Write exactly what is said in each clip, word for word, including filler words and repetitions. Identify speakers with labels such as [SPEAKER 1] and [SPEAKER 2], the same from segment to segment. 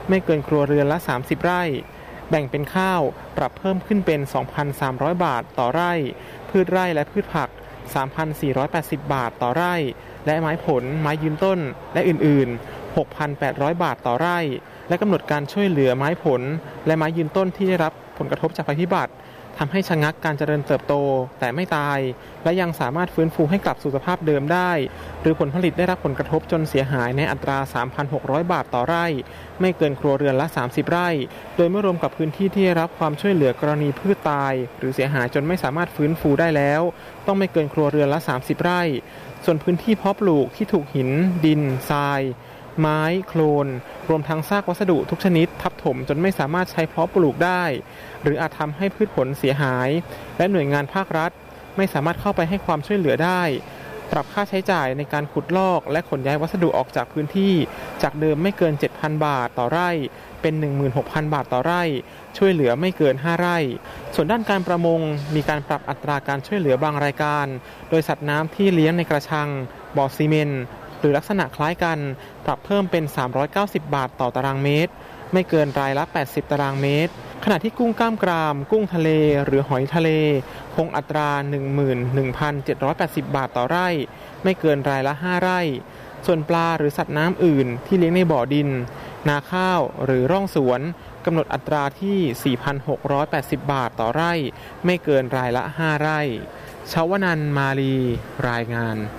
[SPEAKER 1] ไม่เกินครัวเรือนละสามสิบไร่แบ่งเป็นข้าวปรับเพิ่มขึ้นเป็น สองพันสามร้อย บาทต่อไร่พืชไร่และพืชผัก สามพันสี่ร้อยแปดสิบ บาทต่อไร่และไม้ผลไม้ยืนต้นและอื่นๆ หกพันแปดร้อย บาทต่อไร่และกำหนดการช่วยเหลือไม้ผลและไม้ยืนต้นที่ได้รับผลกระทบจากภัยพิบัติทำให้ชะงักการเจริญเติบโตแต่ไม่ตายและยังสามารถฟื้นฟูให้กลับสู่สภาพเดิมได้หรือผลผลิตได้รับผลกระทบจนเสียหายในอัตรา สามพันหกร้อย บาทต่อไร่ไม่เกินครัวเรือนละสามสิบไร่โดยเมื่อรวมกับพื้นที่ที่ได้รับความช่วยเหลือกรณีพืชตายหรือเสียหายจนไม่สามารถฟื้นฟูได้แล้วต้องไม่เกินครัวเรือนละสามสิบไร่ส่วนพื้นที่เพาะปลูกที่ถูกหินดินทรายไม้โคลนรวมทั้งซากวัสดุทุกชนิดทับถมจนไม่สามารถใช้เพาะปลูกได้หรืออาจทำให้พืชผลเสียหายและหน่วยงานภาครัฐไม่สามารถเข้าไปให้ความช่วยเหลือได้ปรับค่าใช้จ่ายในการขุดลอกและขนย้ายวัสดุออกจากพื้นที่จากเดิมไม่เกิน เจ็ดพัน บาทต่อไร่เป็น หนึ่งหมื่นหกพัน บาทต่อไร่ช่วยเหลือไม่เกินห้าไร่ส่วนด้านการประมงมีการปรับอัตราการช่วยเหลือบางรายการโดยสัตว์น้ำที่เลี้ยงในกระชังบ่อซีเมนต์หรือลักษณะคล้ายกันปรับเพิ่มเป็นสามร้อยเก้าสิบบาทต่อตารางเมตรไม่เกินรายละแปดสิบตารางเมตรขณะที่กุ้งกล้ามกรามกุ้งทะเลหรือหอยทะเลคงอัตรา หนึ่งหมื่นหนึ่งพันเจ็ดร้อยแปดสิบ บาทต่อไร่ไม่เกินรายละห้าไร่ส่วนปลาหรือสัตว์น้ำอื่นที่เลี้ยงในบ่อดินนาข้าวหรือร่องสวนกำหนดอัตราที่ สี่พันหกร้อยแปดสิบ บาทต่อไร่ไม่เกินรายละห้าไร่ชวนันท์ มาลีรายงาน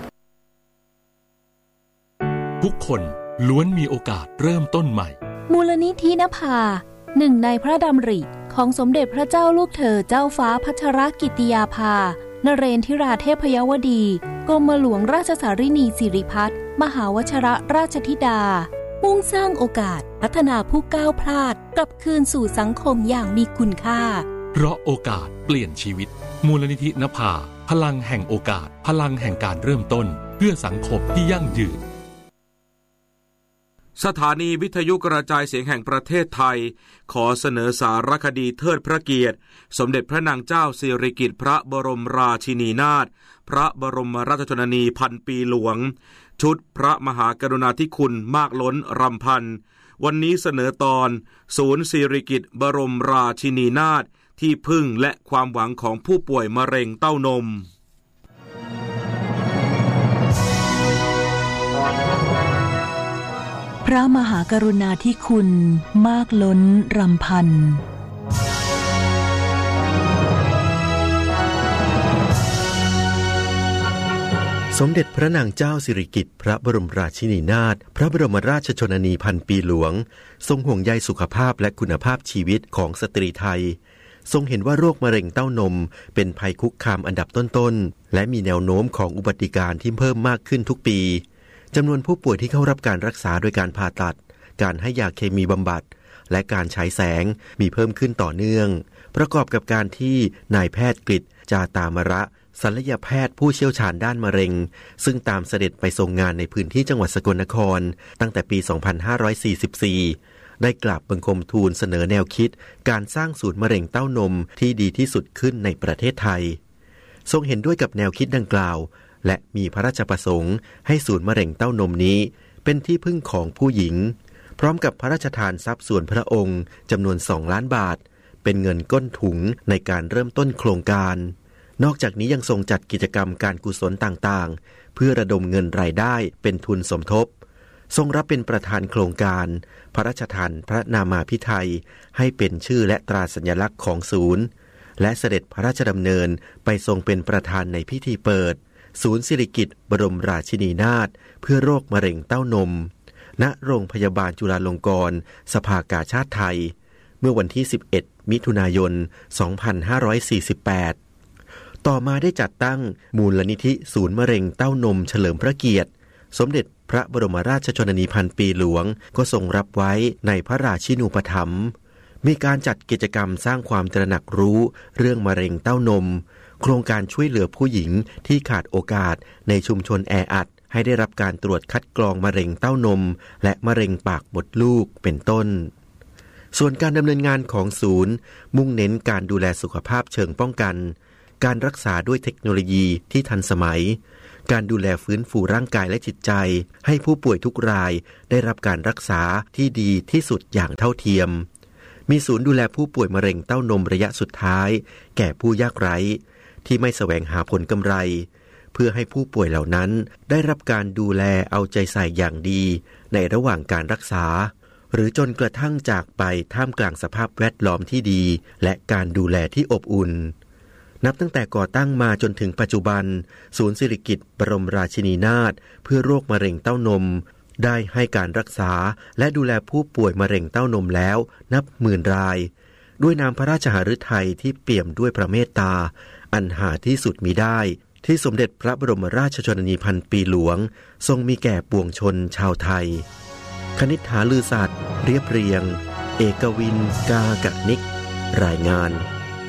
[SPEAKER 2] ทุกคนล้วนมีโอกาสเริ่มต้นใหม่
[SPEAKER 3] มูลนิธินภาหนึ่งในพระดำริของสมเด็จพระเจ้าลูกเธอเจ้าฟ้าพัชรกิติยาภานเรนทิราเทพยวดีกรมหลวงราชสารินีสิริพัฒน์มหาวชิรราชธิดามุ่งสร้างโอกาสพัฒนาผู้ก้าวพลาดกลับคืนสู่สังคมอย่างมีคุณค่า
[SPEAKER 2] เพราะโอกาสเปลี่ยนชีวิตมูลนิธินภาพลังแห่งโอกาสพลังแห่งการเริ่มต้นเพื่อสังคมที่ยั่งยืน
[SPEAKER 4] สถานีวิทยุกระจายเสียงแห่งประเทศไทยขอเสนอสารคดีเทิดพระเกียรติสมเด็จพระนางเจ้าสิริกิติ์พระบรมราชินีนาถพระบรมราชชนนีพันปีหลวงชุดพระมหากรุณาธิคุณมากล้นรำพันวันนี้เสนอตอนศูนย์สิริกิติ์บรมราชินีนาถที่พึ่งและความหวังของผู้ป่วยมะเร็งเต้านม
[SPEAKER 5] พระมหากรุณาธิคุณมากล้นรำพัน
[SPEAKER 6] สมเด็จพระนางเจ้าสิริกิติ์พระบรมราชินีนาถพระบรมราชชนนีพันปีหลวงทรงห่วงใยสุขภาพและคุณภาพชีวิตของสตรีไทยทรงเห็นว่าโรคมะเร็งเต้านมเป็นภัยคุกคามอันดับต้นๆและมีแนวโน้มของอุบัติการณ์ที่เพิ่มมากขึ้นทุกปีจำนวนผู้ป่วยที่เข้ารับการรักษาโดยการผ่าตัดการให้ยาเคมีบำบัดและการฉายแสงมีเพิ่มขึ้นต่อเนื่องประกอบกับการที่นายแพทย์กฤษจาตามระศัลยแพทย์ผู้เชี่ยวชาญด้านมะเร็งซึ่งตามเสด็จไปทรงงานในพื้นที่จังหวัดสกลนครตั้งแต่ปี สองพันห้าร้อยสี่สิบสี่ ได้กราบบังคมทูลเสนอแนวคิดการสร้างศูนย์มะเร็งเต้านมที่ดีที่สุดขึ้นในประเทศไทยทรงเห็นด้วยกับแนวคิดดังกล่าวและมีพระราชประสงค์ให้ศูนย์มะเร็งเต้านมนี้เป็นที่พึ่งของผู้หญิงพร้อมกับพระราชทานทรัพย์ส่วนพระองค์จำนวนสองล้านบาทเป็นเงินก้นถุงในการเริ่มต้นโครงการนอกจากนี้ยังทรงจัดกิจกรรมการกุศลต่างๆเพื่อระดมเงินรายได้เป็นทุนสมทบทรงรับเป็นประธานโครงการพระราชทานพระนามาภิไธยให้เป็นชื่อและตราสัญลักษณ์ของศูนย์และเสด็จพระราชดำเนินไปทรงเป็นประธานในพิธีเปิดศูนย์สิริกิติ์บรมราชินีนาถเพื่อโรคมะเร็งเต้านมณโรงพยาบาลจุฬาลงกรณ์สภากาชาดไทยเมื่อวันที่สิบเอ็ดมิถุนายนสองพันห้าร้อยสี่สิบแปดต่อมาได้จัดตั้งมูลนิธิศูนย์มะเร็งเต้านมเฉลิมพระเกียรติสมเด็จพระบรมราชชนนีพันปีหลวงก็ทรงรับไว้ในพระราชินูปถัมภ์มีการจัดกิจกรรมสร้างความตระหนักรู้เรื่องมะเร็งเต้านมโครงการช่วยเหลือผู้หญิงที่ขาดโอกาสในชุมชนแออัดให้ได้รับการตรวจคัดกรองมะเร็งเต้านมและมะเร็งปากมดลูกเป็นต้นส่วนการดำเนินงานของศูนย์มุ่งเน้นการดูแลสุขภาพเชิงป้องกันการรักษาด้วยเทคโนโลยีที่ทันสมัยการดูแลฟื้นฟูร่างกายและจิตใจให้ผู้ป่วยทุกรายได้รับการรักษาที่ดีที่สุดอย่างเท่าเทียมมีศูนย์ดูแลผู้ป่วยมะเร็งเต้านมระยะสุดท้ายแก่ผู้ยากไร้ที่ไม่แสวงหาผลกำไรเพื่อให้ผู้ป่วยเหล่านั้นได้รับการดูแลเอาใจใส่อย่างดีในระหว่างการรักษาหรือจนกระทั่งจากไปท่ามกลางสภาพแวดล้อมที่ดีและการดูแลที่อบอุ่นนับตั้งแต่ก่อตั้งมาจนถึงปัจจุบันศูนย์สิริกิติ์บรมราชินีนาถเพื่อโรคมะเร็งเต้านมได้ให้การรักษาและดูแลผู้ป่วยมะเร็งเต้านมแล้วนับหมื่นรายด้วยน้ำพระราชหฤทัยที่เปี่ยมด้วยพระเมตตาอันหาที่สุดมิได้ที่สมเด็จพระบรมราชชนนีพันปีหลวงทรงมีแก่ปวงชนชาวไทยคณิษฐาลือสัตย์เรียบเรียงเอกวินกากะนิกรายงาน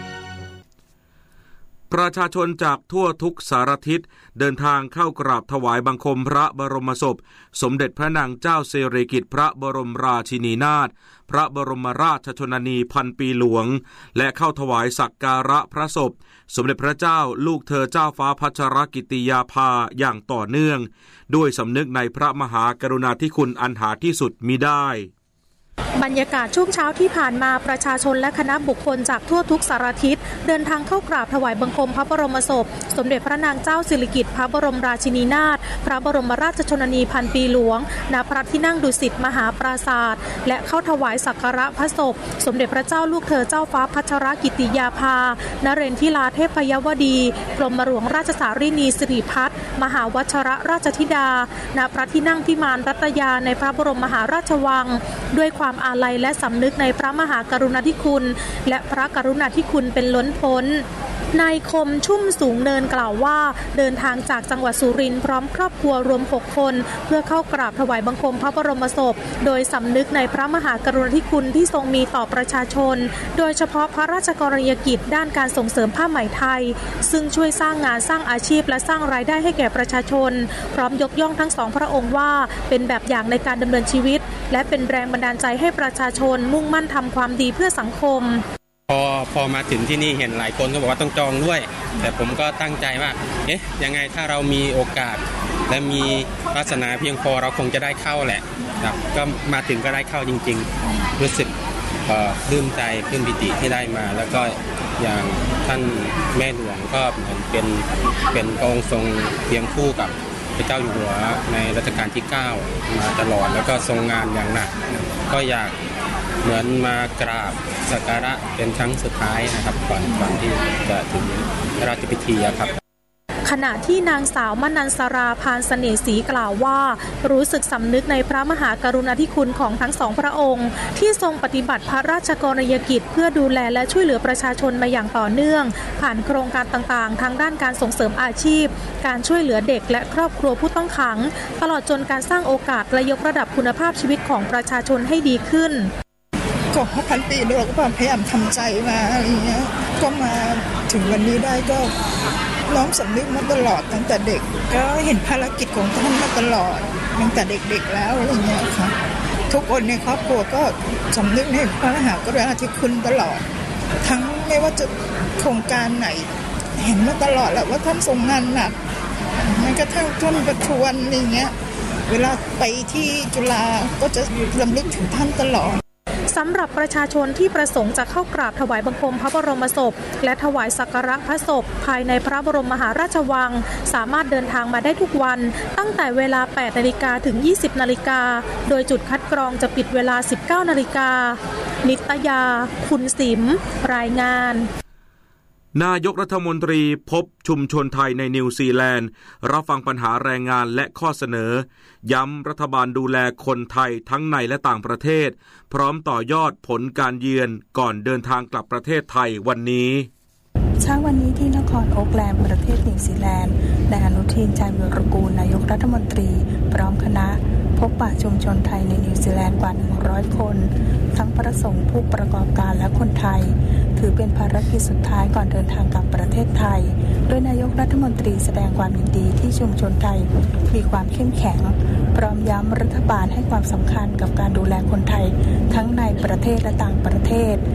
[SPEAKER 4] ประชาชนจากทั่วทุกสารทิศเดินทางเข้ากราบถวายบังคมพระบรมศพสมเด็จพระนางเจ้าสิริกิติ์พระบรมราชินีนาถพระบรมราชชนนีพันปีหลวงและเข้าถวายสักการะพระศพสมเด็จพระเจ้าลูกเธอเจ้าฟ้าพัชรกิติยาภาอย่างต่อเนื่องด้วยสำนึกในพระมหากรุณาธิคุณอันหาที่สุดมิได้
[SPEAKER 7] บรรยากาศช่วงเช้าที่ผ่านมาประชาชนและคณะบุคคลจากทั่วทุกสารทิศเดินทางเข้ากราบถวายบังคมพระบรมศพสมเด็จพระนางเจ้าสิริกิติ์พระบรมราชินีนาถพระบรมราชชนนีพันปีหลวงณพระที่นั่งดุสิตมหาปราสาทและเข้าถวายสักการะพระศพสมเด็จพระเจ้าลูกเธอเจ้าฟ้าพัชรกิติยาภานเรนทิราเทพยวดีกรมหลวงราชสารินีสิริพัฒน์มหาวชรราชธิดาณพระที่นั่งพิมานรัตยาในพระบรมมหาราชวังด้วยความอาลัยและสำนึกในพระมหากรุณาธิคุณและพระกรุณาธิคุณเป็นล้นพ้นนายคมชุ่มสูงเนินกล่าวว่าเดินทางจากจังหวัดสุรินทร์พร้อมครอบครัวรวมหกคนเพื่อเข้ากราบถวายบังคมพระบรมศพโดยสำนึกในพระมหากรุณาธิคุณที่ทรงมีต่อประชาชนโดยเฉพาะพระราชกรณียกิจด้านการส่งเสริมผ้าไหมไทยซึ่งช่วยสร้างงานสร้างอาชีพและสร้างรายได้ให้แก่ประชาชนพร้อมยกย่องทั้งสองพระองค์ว่าเป็นแบบอย่างในการดำเนินชีวิตและเป็นแรงบันดาลใจให้ประชาชนมุ่งมั่นทำความดีเพื่อสังคม
[SPEAKER 8] พอพอมาถึงที่นี่เห็นหลายคนก็บอกว่าต้องจองด้วยแต่ผมก็ตั้งใจว่าเอ๊ะยังไงถ้าเรามีโอกาสและมีวาสนาเพียงพอเราคงจะได้เข้าแหละครับก็มาถึงก็ได้เข้าจริงๆรู้สึกเอ่อปลื้มใจปลื้มปิติที่ได้มาแล้วก็อย่างท่านแม่หลวงก็เหมือนเป็นเป็นพระองค์ทรงเคียงคู่กับพระเจ้าอยู่หัวในรัชกาลที่เก้ามาตลอดแล้วก็ทรงงานอย่างหนักก็อยากเหมือนมากราบสักการะเป็นครั้งสุดท้ายนะครับก่อนก่อนที่จะถึงพระราชพิธีครับ
[SPEAKER 7] ขณะที่นางสาวมนันสราพานเสน่ห์ศรีกล่าวว่ารู้สึกสำนึกในพระมหากรุณาธิคุณของทั้งสองพระองค์ที่ทรงปฏิบัติพระราชกรณียกิจเพื่อดูแลและช่วยเหลือประชาชนมาอย่างต่อเนื่องผ่านโครงการต่างๆทางด้านการส่งเสริมอาชีพการช่วยเหลือเด็กและครอบครัวผู้ต้องขังตลอดจนการสร้างโอกาสและยกระดับคุณภาพชีวิตของประชาชนให้ดีขึ้น
[SPEAKER 9] ก็พันปีเราก็พยายามทำใจมาอะไรเงี้ยก็มาถึงวันนี้ได้ก็น้อมสำนึกมาตลอดตั้งแต่เด็กก็เห็นภารกิจของท่านมาตลอดตั้งแต่เด็กๆแล้วอะไรเงี้ยค่ะทุกคนในครอบครัวก็สำนึกในพระมหากรุณาธิคุณตลอดทั้งไม่ว่าจะโครงการไหนเห็นมาตลอดแหละว่าท่านทรงงานหนักแม้กระทั่งท่านประทวนอะไรเงี้ยเวลาไปที่จุฬาก็จะรำลึกถึงท่านตลอด
[SPEAKER 7] สำหรับประชาชนที่ประสงค์จะเข้ากราบถวายบังคมพระบรมศพและถวายสักการะพระศพภายในพระบรมมหาราชวังสามารถเดินทางมาได้ทุกวันตั้งแต่เวลา แปดนาฬิกา ถึง ยี่สิบนาฬิกาโดยจุดคัดกรองจะปิดเวลา สิบเก้านาฬิกานิตยาคุณสิมรายงาน
[SPEAKER 4] นายกรัฐมนตรีพบชุมชนไทยในนิวซีแลนด์รับฟังปัญหาแรงงานและข้อเสนอย้ำรัฐบาลดูแลคนไทยทั้งในและต่างประเทศพร้อมต่อยอดผลการเยือนก่อนเดินทางกลับประเทศไทยวันนี้
[SPEAKER 10] เช้าวันนี้ที่นครโอ๊คแลนด์ประเทศนิวซีแลนด์นายอนุทินชาญวิรากูลนายกรัฐมนตรีพร้อมคณะพบปะชุมชนไทยในนิวซีแลนด์กว่าหนึ่งร้อยคนทั้งประสงค์ผู้ประกอบการและคนไทยถือเป็นภารกิจสุดท้ายก่อนเดินทางกลับประเทศไทยโดยนายกรัฐมนตรีแสดงความยินดีที่ชุมชนไทยมีความเข้มแข็งพร้อมย้ำรัฐบาลให้ความสำคัญกับการดูแลคนไทยทั้งในประเทศและต่างประเทศ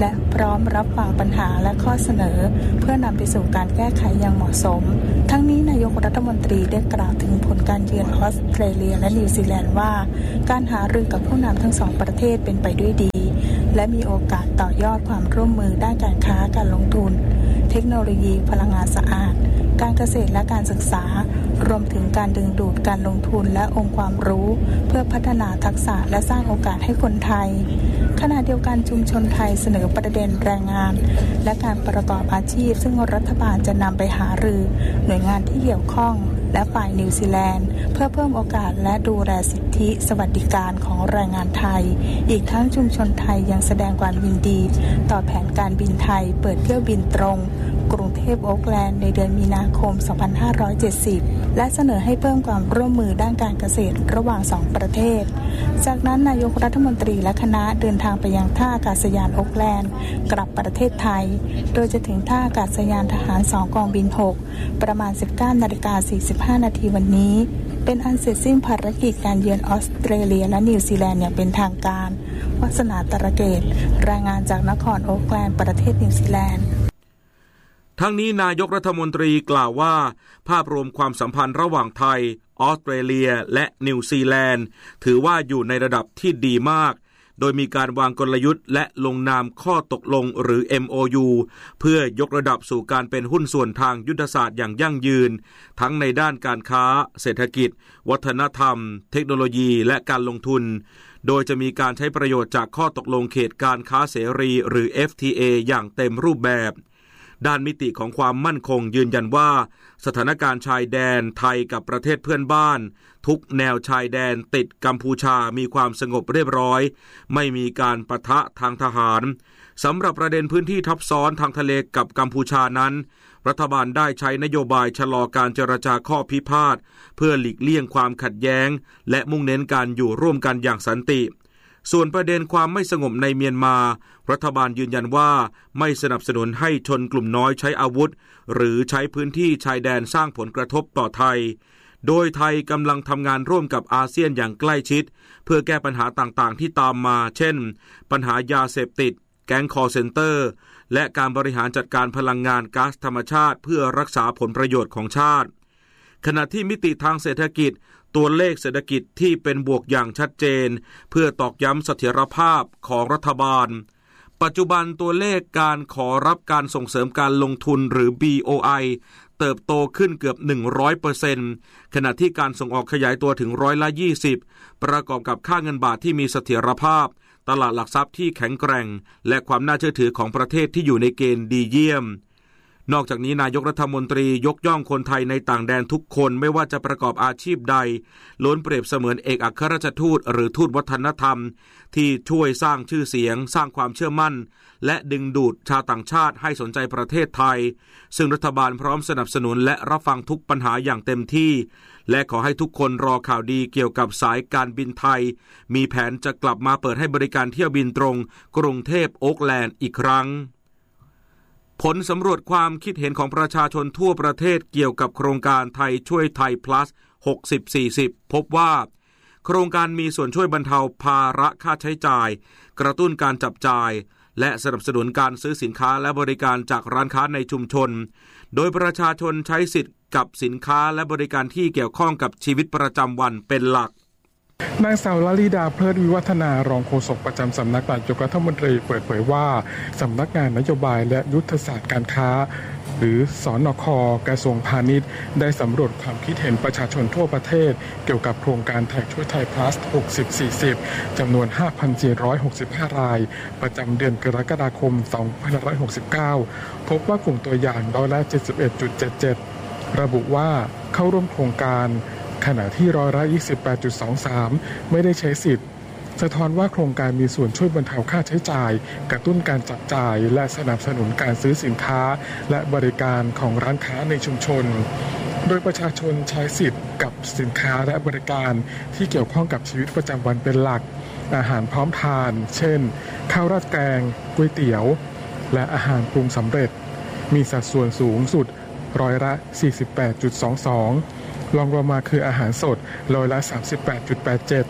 [SPEAKER 10] และพร้อมรับฟังปัญหาและข้อเสนอเพื่อนำไปสู่การแก้ไขอย่างเหมาะสมทั้งนี้นายกรัฐมนตรีได้กล่าวถึงผลการเยือนออสเตรเลียและนิวซีแลนด์ว่าการหารือกับผู้นำทั้งสองประเทศเป็นไปด้วยดีและมีโอกาสต่อยอดความร่วมมือด้านการค้าการลงทุนเทคโนโลยีพลังงานสะอาดการเกษตรและการศึกษารวมถึงการดึงดูดการลงทุนและองค์ความรู้เพื่อพัฒนาทักษะและสร้างโอกาสให้คนไทยขณะเดียวกันชุมชนไทยเสนอประเด็นแรงงานและการประกอบอาชีพซึ่งรัฐบาลจะนำไปหารือหน่วยงานที่เกี่ยวข้องและฝ่ายนิวซีแลนด์เพื่อเพิ่มโอกาสและดูแลสิทธิสวัสดิการของแรงงานไทยอีกทั้งชุมชนไทยยังแสดงความยินดีต่อแผนการบินไทยเปิดเที่ยวบินตรงกรุงเทพโอ๊คแลนด์ในเดือนมีนาคมสองพันห้าร้อยเจ็ดสิบและเสนอให้เพิ่มความร่วมมือด้านการเกษตรระหว่างสองประเทศจากนั้นนายกรัฐมนตรีและคณะเดินทางไปยังท่าอากาศยานโอ๊คแลนด์กลับประเทศไทยโดยจะถึงท่าอากาศยานทหารสองกองบินหกประมาณ สิบเก้านาฬิกาสี่สิบห้านาทีวันนี้เป็นอันเสร็จสิ้นภารกิจการเยือนออสเตรเลียและนิวซีแลนด์อย่างเป็นทางการวาสนาตระเกตรายงานจากนครโอ๊คแลนด์ประเทศนิวซีแลนด์
[SPEAKER 4] ทั้งนี้นายกรัฐมนตรีกล่าวว่าภาพรวมความสัมพันธ์ระหว่างไทยออสเตรเลียและนิวซีแลนด์ถือว่าอยู่ในระดับที่ดีมากโดยมีการวางกลยุทธ์และลงนามข้อตกลงหรือ เอ็ม โอ ยู เพื่อยกระดับสู่การเป็นหุ้นส่วนทางยุทธศาสตร์อย่างยั่งยืนทั้งในด้านการค้าเศรษฐกิจวัฒนธรรมเทคโนโลยีและการลงทุนโดยจะมีการใช้ประโยชน์จากข้อตกลงเขตการค้าเสรีหรือ เอฟ ที เอ อย่างเต็มรูปแบบด้านมิติของความมั่นคงยืนยันว่าสถานการณ์ชายแดนไทยกับประเทศเพื่อนบ้านทุกแนวชายแดนติดกัมพูชามีความสงบเรียบร้อยไม่มีการปะทะทางทหารสำหรับประเด็นพื้นที่ทับซ้อนทางทะเลกับกัมพูชานั้นรัฐบาลได้ใช้นโยบายชะลอการเจรจาข้อพิพาทเพื่อหลีกเลี่ยงความขัดแย้งและมุ่งเน้นการอยู่ร่วมกันอย่างสันติส่วนประเด็นความไม่สงบในเมียนมารัฐบาลยืนยันว่าไม่สนับสนุนให้ชนกลุ่มน้อยใช้อาวุธหรือใช้พื้นที่ชายแดนสร้างผลกระทบต่อไทยโดยไทยกำลังทำงานร่วมกับอาเซียนอย่างใกล้ชิดเพื่อแก้ปัญหาต่างๆที่ตามมาเช่นปัญหายาเสพติดแก๊งคอลเซ็นเตอร์และการบริหารจัดการพลังงานก๊าซธรรมชาติเพื่อรักษาผลประโยชน์ของชาติขณะที่มิติทางเศรษฐกิจตัวเลขเศรษฐกิจที่เป็นบวกอย่างชัดเจนเพื่อตอกย้ำเสถียรภาพของรัฐบาลปัจจุบันตัวเลขการขอรับการส่งเสริมการลงทุนหรือ บี โอ ไอ เติบโตขึ้นเกือบ หนึ่งร้อยเปอร์เซ็นต์ ขณะที่การส่งออกขยายตัวถึงร้อยละยี่สิบประกอบกับค่าเงินบาทที่มีเสถียรภาพตลาดหลักทรัพย์ที่แข็งแกร่งและความน่าเชื่อถือของประเทศที่อยู่ในเกณฑ์ดีเยี่ยมนอกจากนี้นายกรัฐมนตรียกย่องคนไทยในต่างแดนทุกคนไม่ว่าจะประกอบอาชีพใดล้วนเปรียบเสมือนเอกอัครราชทูตหรือทูตวัฒนธรรมที่ช่วยสร้างชื่อเสียงสร้างความเชื่อมั่นและดึงดูดชาวต่างชาติให้สนใจประเทศไทยซึ่งรัฐบาลพร้อมสนับสนุนและรับฟังทุกปัญหาอย่างเต็มที่และขอให้ทุกคนรอข่าวดีเกี่ยวกับสายการบินไทยมีแผนจะกลับมาเปิดให้บริการเที่ยวบินตรงกรุงเทพโอ๊คแลนด์อีกครั้งผลสำรวจความคิดเห็นของประชาชนทั่วประเทศเกี่ยวกับโครงการไทยช่วยไทย plus หกสิบ สี่สิบ พบว่าโครงการมีส่วนช่วยบรรเทาภาระค่าใช้จ่ายกระตุ้นการจับจ่ายและสนับสนุนการซื้อสินค้าและบริการจากร้านค้าในชุมชนโดยประชาชนใช้สิทธิ์กับสินค้าและบริการที่เกี่ยวข้องกับชีวิตประจำวันเป็นหลัก
[SPEAKER 11] นางสาวลลิดาเพลิดวิวัฒนารองโฆษกประจำสำนักนายกรัฐมนตรีเปิดเผยว่าสำนักงานนโยบายและยุทธศาสตร์การค้าหรือสนค.กระทรวงพาณิชย์ได้สำรวจความคิดเห็นประชาชนทั่วประเทศเกี่ยวกับโครงการไทยช่วยไทย plus หกสิบ สี่สิบ จำนวน ห้าพันสี่ร้อยหกสิบห้า รายประจำเดือนกรกฎาคมสองพันห้าร้อยหกสิบเก้าพบว่ากลุ่มตัวอย่างร้อยละ เจ็ดสิบเอ็ดจุดเจ็ดเจ็ด ระบุว่าเข้าร่วมโครงการขณะที่ร้อยละ ยี่สิบแปดจุดสองสาม ไม่ได้ใช้สิทธิ์สะท้อนว่าโครงการมีส่วนช่วยบรรเทาค่าใช้จ่ายกระตุ้นการจับจ่ายและสนับสนุนการซื้อสินค้าและบริการของร้านค้าในชุมชนโดยประชาชนใช้สิทธิ์กับสินค้าและบริการที่เกี่ยวข้องกับชีวิตประจำวันเป็นหลักอาหารพร้อมทานเช่นข้าวราดแกงก๋วยเตี๋ยวและอาหารปรุงสำเร็จมีสัดส่วนสูงสุดร้อยละ สี่สิบแปดจุดสองสองรองลงมาคืออาหารสดร้อยละ สามสิบแปดจุดแปดเจ็ด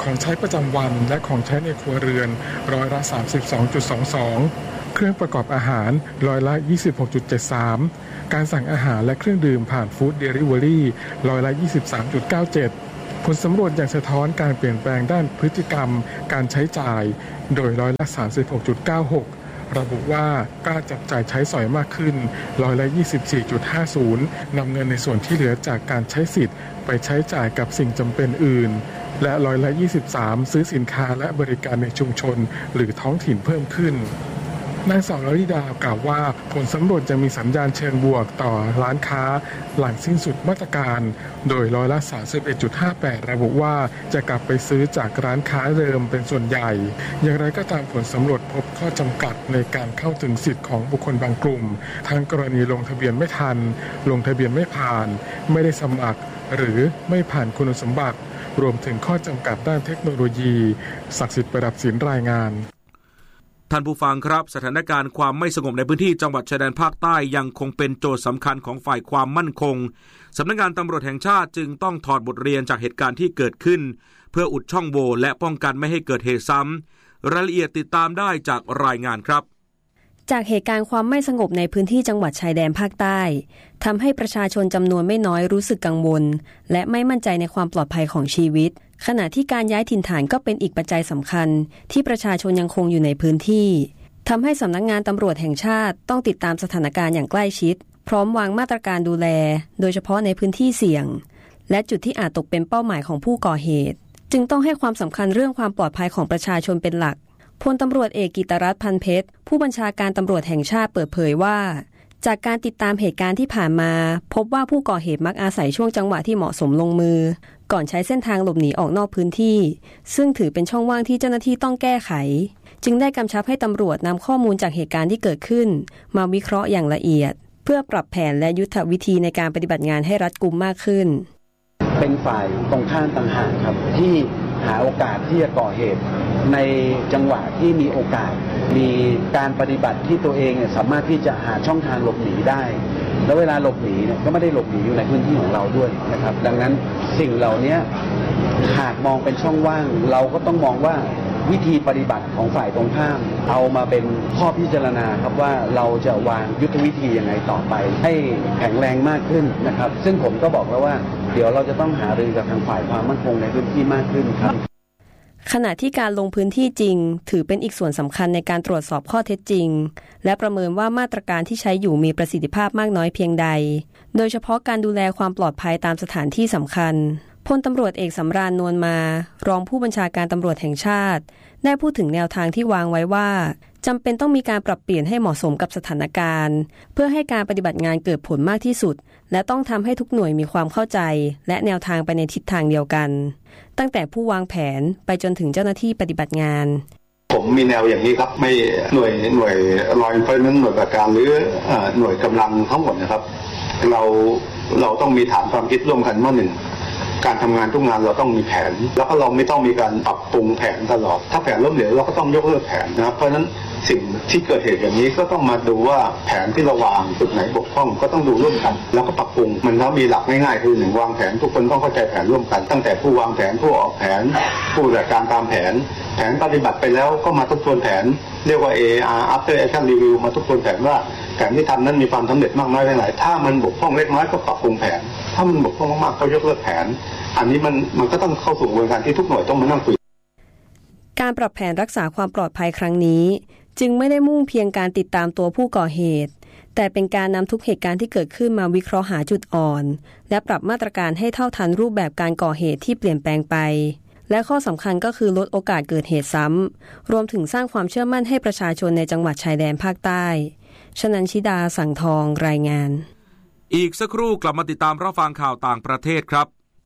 [SPEAKER 11] ของใช้ประจำวันและของใช้ในครัวเรือนร้อยละ สามสิบสองจุดสองสอง เครื่องประกอบอาหารร้อยละ ยี่สิบหกจุดเจ็ดสาม การสั่งอาหารและเครื่องดื่มผ่านฟู้ดเดลิเวอรี่ร้อยละ ยี่สิบสามจุดเก้าเจ็ด ผลสำรวจยังสะท้อนการเปลี่ยนแปลงด้านพฤติกรรมการใช้จ่ายโดยร้อยละ สามสิบหกจุดเก้าหก ระบุว่ากล้าจับจ่ายใช้สอยมากขึ้นร้อยละ ยี่สิบสี่จุดห้าศูนย์ นำเงินในส่วนที่เหลือจากการใช้สิทธิ์ไปใช้จ่ายกับสิ่งจำเป็นอื่นและร้อยละ ยี่สิบสาม ซื้อสินค้าและบริการในชุมชนหรือท้องถิ่นเพิ่มขึ้นนางสาวลลิดากล่าวว่าผลสำรวจจะมีสัญญาณเชิงบวกต่อร้านค้าหลังสิ้นสุดมาตรการโดยร้อยละ สามสิบเอ็ดจุดห้าแปด ระบุว่าจะกลับไปซื้อจากร้านค้าเดิมเป็นส่วนใหญ่อย่างไรก็ตามผลสำรวจพบข้อจำกัดในการเข้าถึงสิทธิ์ของบุคคลบางกลุ่มทั้งกรณีลงทะเบียนไม่ทันลงทะเบียนไม่ผ่านไม่ได้สมัครหรือไม่ผ่านคุณสมบัติรวมถึงข้อจำกัดด้านเทคโนโลยีศักดิ์สิทธิ์ประดับศิลป์รายงาน
[SPEAKER 4] ท่านผู้ฟังครับสถานการณ์ความไม่สงบในพื้นที่จังหวัดชายแดนภาคใต้ยังคงเป็นโจทย์สำคัญของฝ่ายความมั่นคงสำนักงานตำรวจแห่งชาติจึงต้องถอดบทเรียนจากเหตุการณ์ที่เกิดขึ้นเพื่ออุดช่องโหว่และป้องกันไม่ให้เกิดเหตุซ้ำรายละเอียดติดตามได้จากรายงานครับ
[SPEAKER 12] จากเหตุการณ์ความไม่สงบในพื้นที่จังหวัดชายแดนภาคใต้ทำให้ประชาชนจำนวนไม่น้อยรู้สึกกังวลและไม่มั่นใจในความปลอดภัยของชีวิตขณะที่การย้ายถิ่นฐานก็เป็นอีกปัจจัยสำคัญที่ประชาชนยังคงอยู่ในพื้นที่ทำให้สำนักงานตำรวจแห่งชาติต้องติดตามสถานการณ์อย่างใกล้ชิดพร้อมวางมาตรการดูแลโดยเฉพาะในพื้นที่เสี่ยงและจุดที่อาจตกเป็นเป้าหมายของผู้ก่อเหตุจึงต้องให้ความสำคัญเรื่องความปลอดภัยของประชาชนเป็นหลักพลตำรวจเอกกิตรัตน์พันเพชรผู้บัญชาการตำรวจแห่งชาติเปิดเผยว่าจากการติดตามเหตุการณ์ที่ผ่านมาพบว่าผู้ก่อเหตุมักอาศัยช่วงจังหวะที่เหมาะสมลงมือก่อนใช้เส้นทางหลบหนีออกนอกพื้นที่ซึ่งถือเป็นช่องว่างที่เจ้าหน้าที่ต้องแก้ไขจึงได้กำชับให้ตำรวจนำข้อมูลจากเหตุการณ์ที่เกิดขึ้นมาวิเคราะห์อย่างละเอียดเพื่อปรับแผนและยุทธวิธีในการปฏิบัติงานให้รัดกุมมากขึ้น
[SPEAKER 13] เป็นฝ่ายตรงข้ามต่างหากครับที่หาโอกาสที่จะก่อเหตุในจังหวะที่มีโอกาสมีการปฏิบัติที่ตัวเองสามารถที่จะหาช่องทางหลบหนีได้แล้วเวลาหลบหนีเนี่ยก็ไม่ได้หลบหนีอยู่ในพื้นที่ของเราด้วยนะครับดังนั้นสิ่งเหล่านี้หากมองเป็นช่องว่างเราก็ต้องมองว่าวิธีปฏิบัติของฝ่ายตรงข้ามเอามาเป็นข้อพิจารณาครับว่าเราจะวางยุทธวิธียังไงต่อไปให้แข็งแรงมากขึ้นนะครับซึ่งผมก็บอกแล้วว่าเดี๋ยวเราจะต้องหารือกับทางฝ่ายความมั่นคงในพื้นที่มากขึ้นครับ
[SPEAKER 12] ขณะที่การลงพื้นที่จริงถือเป็นอีกส่วนสำคัญในการตรวจสอบข้อเท็จจริงและประเมินว่ามาตรการที่ใช้อยู่มีประสิทธิภาพมากน้อยเพียงใดโดยเฉพาะการดูแลความปลอดภัยตามสถานที่สำคัญพลตำรวจเอกสำราญนวลมารองผู้บัญชาการตำรวจแห่งชาติได้พูดถึงแนวทางที่วางไว้ว่าจำเป็นต้องมีการปรับเปลี่ยนให้เหมาะสมกับสถานการณ์เพื่อให้การปฏิบัติงานเกิดผลมากที่สุดและต้องทำให้ทุกหน่วยมีความเข้าใจและแนวทางไปในทิศทางเดียวกันตั้งแต่ผู้วางแผนไปจนถึงเจ้าหน้าที่ปฏิบัติงาน
[SPEAKER 14] ผมมีแนวอย่างนี้ครับไม่หน่วยหน่วยรอยเฟิร์นนั้นหน่วยปฏิบัติการหรือหน่วยกำลังทั้งหมดนะครับเราเราต้องมีฐานความคิดร่วมกันว่าหนึ่งการทำงานทุกงานเราต้องมีแผนแล้วก็เราไม่ต้องมีการปรับปรุงแผนตลอดถ้าแผนล้มเหลวเราก็ต้องยกเลิกแผนนะครับเพราะฉะนั้นสิ่งที่เกิดเหตุอย่างนี้ก็ต้องมาดูว่าแผนที่เราวางจุดไหนบกพร่องก็ต้องดูร่วมกันแล้วก็ปรับปรุงมันแล้วมีหลักง่ายๆคือหนึ่งวางแผนทุกคนต้องเข้าใจแผนร่วมกันตั้งแต่ผู้วางแผนผู้ออกแผนผู้จัดการตามแผนแผนปฏิบัติไปแล้วก็มาทบทวนแผนเรียกว่า เอ อาร์ After Action Review มาทบทวนแผนว่าแผนที่ทำนั้นมีความสำเร็จมากน้อยแค่ไหนถ้ามันบกพร่องเล็กน้อยก็ปรับปรุงแผนถ้ามันบกพร่องมากๆก็ยกเลิกแผนอันนี้มันมันก็ต้องเข้าสู่กระบวนการที่ทุกหน่วยต้องมานั่งคุย
[SPEAKER 12] การปรับแผนรักษาความปลอดภัยครั้งนี้จึงไม่ได้มุ่งเพียงการติดตามตัวผู้ก่อเหตุแต่เป็นการนำทุกเหตุการณ์ที่เกิดขึ้นมาวิเคราะห์หาจุดอ่อนและปรับมาตรการให้เท่าทันรูปแบบการก่อเหตุที่เปลี่ยนแปลงไปและข้อสำคัญก็คือลดโอกาสเกิดเหตุซ้ำรวมถึงสร้างความเชื่อมั่นให้ประชาชนในจังหวัดชายแดนภาคใต้ชนันชิดาสังทองรายงาน
[SPEAKER 4] อีกสักครู่กลับมาติดตามรับฟังข่าวต่างประเทศครับ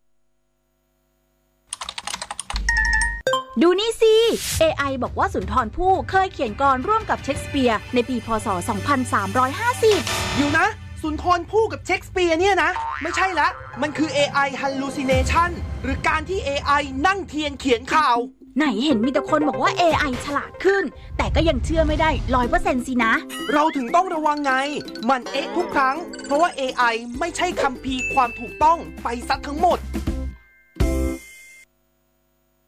[SPEAKER 15] ดูนี่สิ เอ ไอ บอกว่าสุนทรภู่เคยเขียนกลอนร่วมกับเชคสเปียร์ในปีพ.ศ. สองพันสามร้อยห้าสิบ
[SPEAKER 16] อยู่นะสุนทรภู่กับเชคสเปียร์เนี่ยนะไม่ใช่ละมันคือ เอ ไอ hallucination หรือการที่ เอ ไอ นั่งเทียนเขียนข่าว
[SPEAKER 15] ไหนเห็นมีแต่คนบอกว่า เอ ไอ ฉลาดขึ้นแต่ก็ยังเชื่อไม่ได้ ร้อยเปอร์เซ็นต์ สินะ
[SPEAKER 16] เราถึงต้องระวังไงมันเอ๊ะทุกครั้งเพราะว่า เอ ไอ ไม่ใช่คัมภีร์ความถูกต้องไปซะทั้งหมด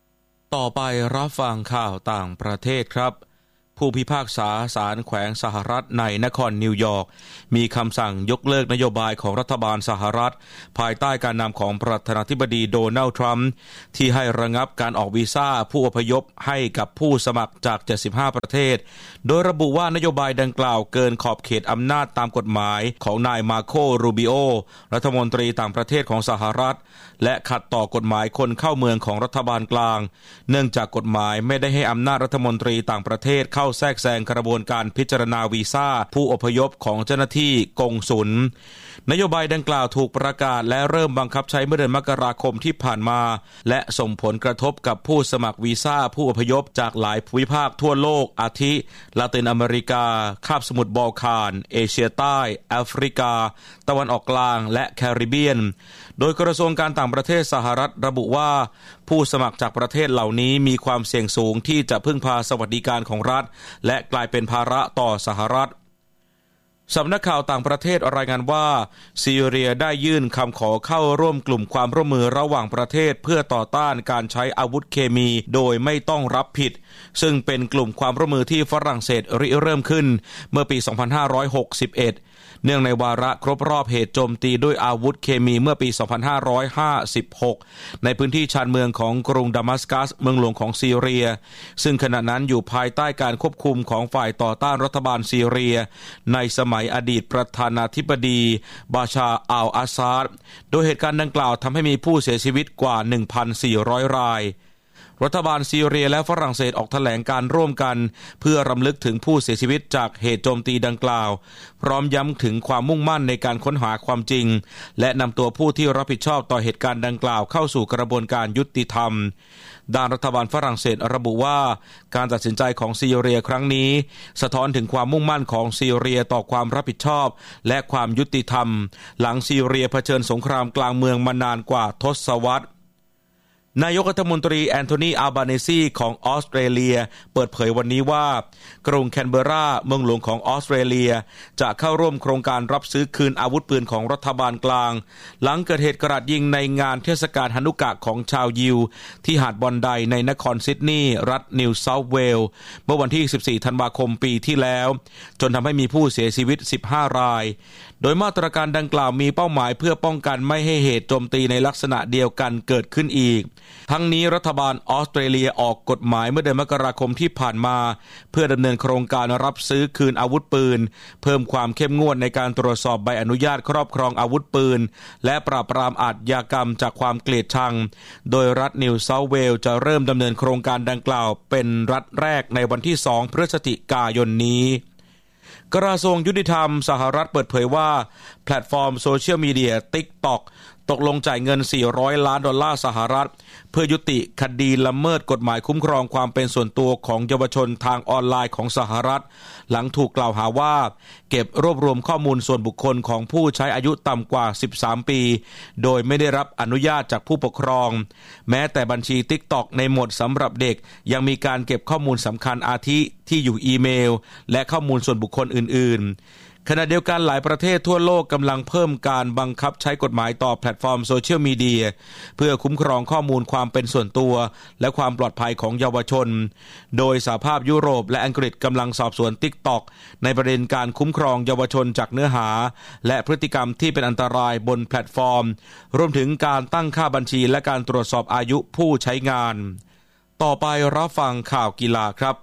[SPEAKER 4] ต่อไปรับฟังข่าวต่างประเทศครับผู้พิพากษาศาลแขวงสหรัฐในนครนิวยอร์กมีคำสั่งยกเลิกนโยบายของรัฐบาลสหรัฐภายใต้การนำของประธานาธิบดีโดนัลด์ทรัมป์ที่ให้ระงับการออกวีซ่าผู้อพยพให้กับผู้สมัครจากเจ็ดสิบห้าประเทศโดยระบุว่านโยบายดังกล่าวเกินขอบเขตอำนาจตามกฎหมายของนายมาโครูบิโอรัฐมนตรีต่างประเทศของสหรัฐและขัดต่อกฎหมายคนเข้าเมืองของรัฐบาลกลางเนื่องจากกฎหมายไม่ได้ให้อำนาจรัฐมนตรีต่างประเทศเข้าแทรกแซงกระบวนการพิจารณาวีซ่าผู้อพยพของเจ้าหน้าที่กงสุลนโยบายดังกล่าวถูกประกาศและเริ่มบังคับใช้เมื่อเดือนมกราคมที่ผ่านมาและส่งผลกระทบกับผู้สมัครวีซ่าผู้อพยพจากหลายภูมิภาคทั่วโลกอาทิลาตินอเมริกาคาบสมุทรบอลข่านเอเชียใต้แอฟริกาตะวันออกกลางและแคริบเบียนโดยกระทรวงการต่างประเทศสหรัฐระบุว่าผู้สมัครจากประเทศเหล่านี้มีความเสี่ยงสูงที่จะพึ่งพาสวัสดิการของรัฐและกลายเป็นภาระต่อสหรัฐสำนักข่าวต่างประเทศรายงานว่าซีเรียได้ยื่นคำขอเข้าร่วมกลุ่มความร่วมมือระหว่างประเทศเพื่อต่อต้านการใช้อาวุธเคมีโดยไม่ต้องรับผิดซึ่งเป็นกลุ่มความร่วมมือที่ฝรั่งเศสริเริ่มขึ้นเมื่อปี สองพันห้าร้อยหกสิบเอ็ดเนื่องในวาระครบรอบเหตุโจมตีด้วยอาวุธเคมีเมื่อปี สองพันห้าร้อยห้าสิบหกในพื้นที่ชานเมืองของกรุงดามัสกัสเมืองหลวงของซีเรียซึ่งขณะนั้นอยู่ภายใต้การควบคุมของฝ่ายต่อต้านรัฐบาลซีเรียในสมัยอดีตประธานาธิบดีบาชาร์อัลอาซาดโดยเหตุการณ์ดังกล่าวทำให้มีผู้เสียชีวิตกว่า หนึ่งพันสี่ร้อย รายรัฐบาลซีเรียและฝรั่งเศสออกแถลงการร่วมกันเพื่อรำลึกถึงผู้เสียชีวิตจากเหตุโจมตีดังกล่าวพร้อมย้ำถึงความมุ่งมั่นในการค้นหาความจริงและนำตัวผู้ที่รับผิดชอบต่อเหตุการณ์ดังกล่าวเข้าสู่กระบวนการยุติธรรมด้านรัฐบาลฝรั่งเศสระบุว่าการตัดสินใจของซีเรียครั้งนี้สะท้อนถึงความมุ่งมั่นของซีเรียต่อความรับผิดชอบและความยุติธรรมหลังซีเรียเผชิญสงครามกลางเมืองมานานกว่าทศวรรษนายกรัฐมนตรีแอนโทนีอัลบาเนซีของออสเตรเลียเปิดเผยวันนี้ว่ากรุงแคนเบอร์ราเมืองหลวงของออสเตรเลียจะเข้าร่วมโครงการรับซื้อคืนอาวุธปืนของรัฐบาลกลางหลังเกิดเหตุกราดยิงในงานเทศกาลฮานุกะของชาวยิวที่หาดบอนไดในนครซิดนีย์รัฐนิวเซาท์เวลส์เมื่อวันที่สิบสี่ธันวาคมปีที่แล้วจนทำให้มีผู้เสียชีวิตสิบห้ารายโดยมาตรการดังกล่าวมีเป้าหมายเพื่อป้องกันไม่ให้เหตุโจมตีในลักษณะเดียวกันเกิดขึ้นอีกทั้งนี้รัฐบาลออสเตรเลียออกกฎหมายเมื่อเดือนมกราคมที่ผ่านมาเพื่อดำเนินโครงการรับซื้อคืนอาวุธปืนเพิ่มความเข้มงวดในการตรวจสอบใบอนุญาตครอบครองอาวุธปืนและปราบปรามอาชญากรรมจากความเกลียดชังโดยรัฐนิวเซาท์เวลส์จะเริ่มดำเนินโครงการดังกล่าวเป็นรัฐแรกในวันที่สองพฤศจิกายนนี้กระทรวงยุติธรรมสหรัฐเปิดเผยว่าแพลตฟอร์มโซเชียลมีเดีย TikTok ตกลงจ่ายเงินสี่ร้อยล้านดอลลาร์สหรัฐเพื่อยุติคดีละเมิดกฎหมายคุ้มครองความเป็นส่วนตัวของเยาวชนทางออนไลน์ของสหรัฐหลังถูกกล่าวหาว่าเก็บรวบรวมข้อมูลส่วนบุคคลของผู้ใช้อายุต่ำกว่าสิบสามปีโดยไม่ได้รับอนุญาตจากผู้ปกครองแม้แต่บัญชี TikTok ในโหมดสำหรับเด็กยังมีการเก็บข้อมูลสำคัญอาทิที่อยู่อีเมลและข้อมูลส่วนบุคคลอื่นๆขณะเดียวกันหลายประเทศทั่วโลกกำลังเพิ่มการบังคับใช้กฎหมายต่อแพลตฟอร์มโซเชียลมีเดียเพื่อคุ้มครองข้อมูลความเป็นส่วนตัวและความปลอดภัยของเยาวชนโดยสหภาพยุโรปและอังกฤษกำลังสอบสวน TikTok ในประเด็นการคุ้มครองเยาวชนจากเนื้อหาและพฤติกรรมที่เป็นอันตรายบนแพลตฟอร์มรวมถึงการตั้งค่าบัญชีและการตรวจสอบอายุผู้ใช้งานต่อไปรับฟังข่าวกีฬาครับ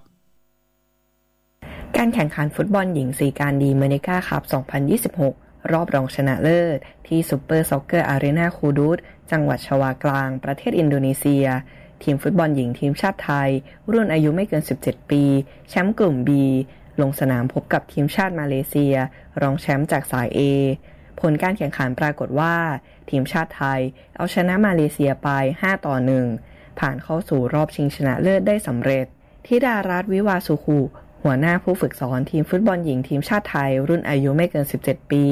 [SPEAKER 17] การแข่งขันฟุตบอลหญิงสีการดีเมเนกาคัพ สองพันยี่สิบหก รอบรองชนะเลิศที่ซุปเปอร์ซ็อกเกอร์อารีนาคูดูตจังหวัดชวากลางประเทศอินโดนีเซียทีมฟุตบอลหญิงทีมชาติไทยรุ่นอายุไม่เกินสิบเจ็ดปีแชมป์กลุ่ม B ลงสนามพบกับทีมชาติมาเลเซียรองแชมป์จากสาย A ผลการแข่งขันปรากฏว่าทีมชาติไทยเอาชนะมาเลเซียไปห้าต่อหนึ่งผ่านเข้าสู่รอบชิงชนะเลิศได้สำเร็จธิดารัตน์วิวาสุขุหัวหน้าผู้ฝึกสอนทีมฟุตบอลหญิงทีมชาติไทยรุ่นอายุไม่เกินสิบเจ็ดปี